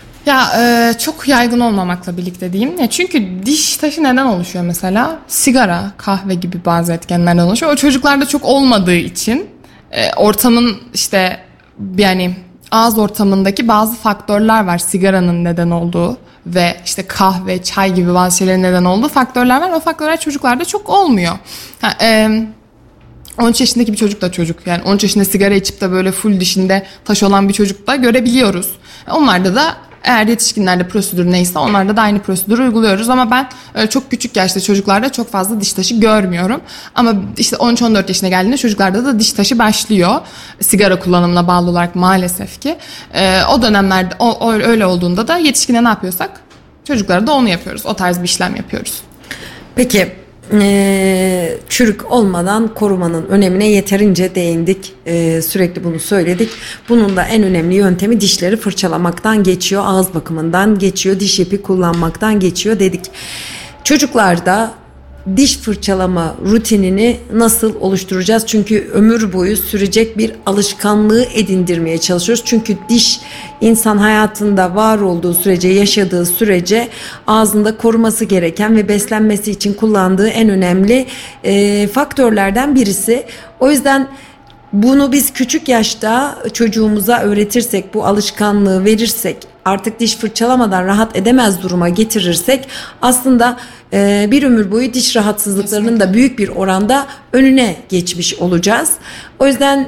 Çok yaygın olmamakla birlikte diyeyim. Çünkü diş taşı neden oluşuyor mesela? Sigara, kahve gibi bazı etkenlerden oluşuyor. O çocuklarda çok olmadığı için ortamın işte yani ağız ortamındaki bazı faktörler var sigaranın neden olduğu. ve işte kahve, çay gibi bazı şeylerin neden olduğu faktörler var. O faktörler çocuklarda çok olmuyor. 13 yaşındaki bir çocuk da çocuk. Yani 13 yaşında sigara içip de böyle full dişinde taş olan bir çocuk da görebiliyoruz. Onlarda da eğer yetişkinlerde prosedür neyse onlarda da aynı prosedürü uyguluyoruz. Ama ben çok küçük yaşta çocuklarda çok fazla diş taşı görmüyorum. Ama işte 13-14 yaşına geldiğinde çocuklarda da diş taşı başlıyor. Sigara kullanımına bağlı olarak maalesef ki. O dönemlerde öyle olduğunda da yetişkine ne yapıyorsak çocuklara da onu yapıyoruz. O tarz bir işlem yapıyoruz. Peki çürük olmadan korumanın önemine yeterince değindik. Sürekli bunu söyledik. Bunun da en önemli yöntemi dişleri fırçalamaktan geçiyor. Ağız bakımından geçiyor. Diş ipi kullanmaktan geçiyor dedik. Çocuklarda diş fırçalama rutinini nasıl oluşturacağız? Çünkü ömür boyu sürecek bir alışkanlığı edindirmeye çalışıyoruz. Çünkü diş insan hayatında var olduğu sürece, yaşadığı sürece ağzında koruması gereken ve beslenmesi için kullandığı en önemli faktörlerden birisi. O yüzden bunu biz küçük yaşta çocuğumuza öğretirsek, bu alışkanlığı verirsek, artık diş fırçalamadan rahat edemez duruma getirirsek aslında bir ömür boyu diş rahatsızlıklarının da büyük bir oranda önüne geçmiş olacağız. O yüzden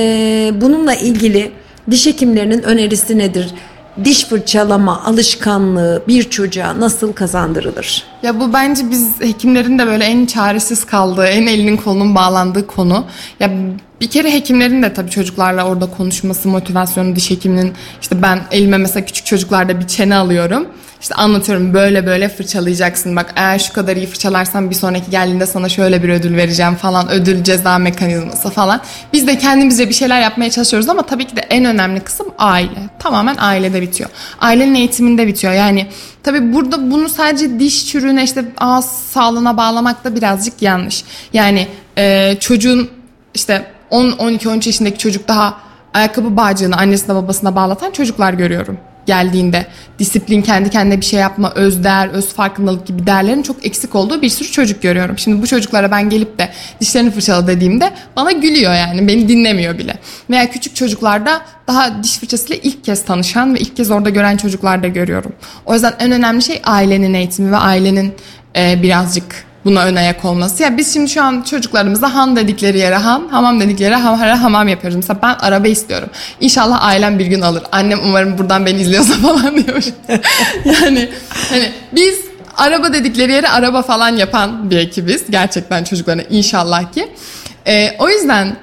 bununla ilgili diş hekimlerinin önerisi nedir? Diş fırçalama alışkanlığı bir çocuğa nasıl kazandırılır? Ya bu bence biz hekimlerin de böyle en çaresiz kaldığı, en elinin kolunun bağlandığı konu. Ya bir kere hekimlerin de tabii çocuklarla orada konuşması, motivasyonu, diş hekiminin işte ben elime mesela küçük çocuklarda bir çene alıyorum. İşte anlatıyorum böyle böyle fırçalayacaksın. Bak eğer şu kadar iyi fırçalarsan bir sonraki geldiğinde sana şöyle bir ödül vereceğim falan. Ödül ceza mekanizması falan. Biz de kendimizce bir şeyler yapmaya çalışıyoruz ama tabii ki de en önemli kısım aile. Tamamen ailede bitiyor. Ailenin eğitiminde bitiyor. Yani tabii burada bunu sadece diş çürüğüne işte ağız sağlığına bağlamak da birazcık yanlış. Yani çocuğun işte 10-12-13 yaşındaki çocuk daha ayakkabı bağcığını annesine babasına bağlatan çocuklar görüyorum. Geldiğinde disiplin, kendi kendine bir şey yapma, özdeğer, öz farkındalık gibi değerlerin çok eksik olduğu bir sürü çocuk görüyorum. Şimdi bu çocuklara ben gelip de dişlerini fırçala dediğimde bana gülüyor yani, beni dinlemiyor bile. Veya küçük çocuklarda daha diş fırçasıyla ilk kez tanışan ve ilk kez orada gören çocuklar da görüyorum. O yüzden en önemli şey ailenin eğitimi ve ailenin birazcık buna ön ayak olması. Ya biz şimdi şu an çocuklarımıza han dedikleri yere han, hamam dedikleri yere hamam yapıyoruz. Mesela ben araba istiyorum. İnşallah ailem bir gün alır. Annem umarım buradan beni izliyorsa falan diyor. Yani hani biz araba dedikleri yere araba falan yapan bir ekibiz. Gerçekten çocuklarına inşallah ki. O yüzden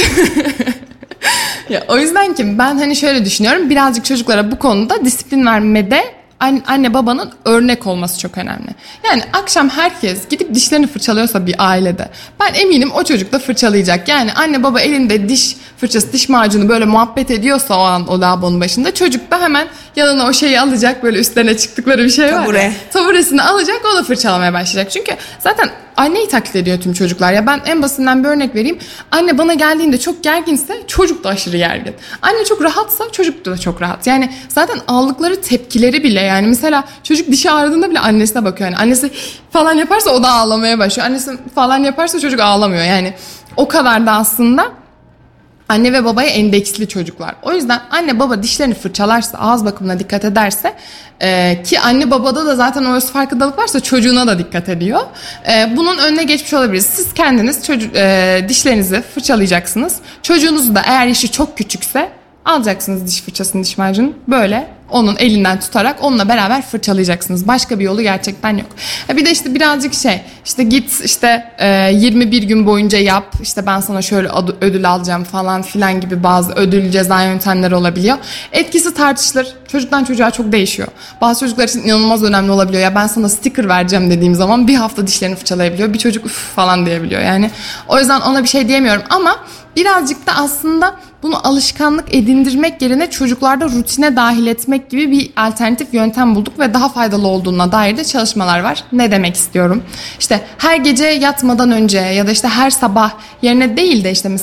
o yüzden ki ben hani şöyle düşünüyorum. Birazcık çocuklara bu konuda disiplin vermede anne babanın örnek olması çok önemli. Yani akşam herkes gidip dişlerini fırçalıyorsa bir ailede, ben eminim o çocuk da fırçalayacak. Yani anne baba elinde diş fırçası, diş macunu böyle muhabbet ediyorsa o an o lavabonun başında, çocuk da hemen yanına o şeyi alacak, böyle üstlerine çıktıkları bir şey var ya, taburesini alacak, o da fırçalamaya başlayacak. Çünkü zaten anneyi taklit ediyor tüm çocuklar. Ya ben en basitinden bir örnek vereyim. Anne bana geldiğinde çok gerginse çocuk da aşırı gergin. Anne çok rahatsa çocuk da çok rahat. Yani zaten aldıkları tepkileri bile, yani mesela çocuk dişi ağrıdığında bile annesine bakıyor. Yani annesi falan yaparsa o da ağlamaya başlıyor. Annesi falan yaparsa çocuk ağlamıyor. Yani o kadar da aslında anne ve babaya endeksli çocuklar. O yüzden anne baba dişlerini fırçalarsa, ağız bakımına dikkat ederse ki anne babada da zaten o öz farkındalık varsa çocuğuna da dikkat ediyor. Bunun önüne geçmiş olabiliriz. Siz kendiniz dişlerinizi fırçalayacaksınız. Çocuğunuzu da eğer yaşı çok küçükse alacaksınız diş fırçasını, diş macunu, böyle onun elinden tutarak onunla beraber fırçalayacaksınız. Başka bir yolu gerçekten yok. Bir de işte birazcık işte git işte 21 gün boyunca yap, işte ben sana şöyle ödül alacağım falan filan gibi bazı ödül ceza yöntemleri olabiliyor. Etkisi tartışılır. Çocuktan çocuğa çok değişiyor. Bazı çocuklar için inanılmaz önemli olabiliyor. Ya ben sana sticker vereceğim dediğim zaman bir hafta dişlerini fırçalayabiliyor. Bir çocuk üf falan diyebiliyor. Yani o yüzden ona bir şey diyemiyorum ama birazcık da aslında bunu alışkanlık edindirmek yerine çocuklarda rutine dahil etmek gibi bir alternatif yöntem bulduk ve daha faydalı olduğuna dair de çalışmalar var. Ne demek istiyorum? İşte her gece yatmadan önce ya da işte her sabah yerine değil de işte mesela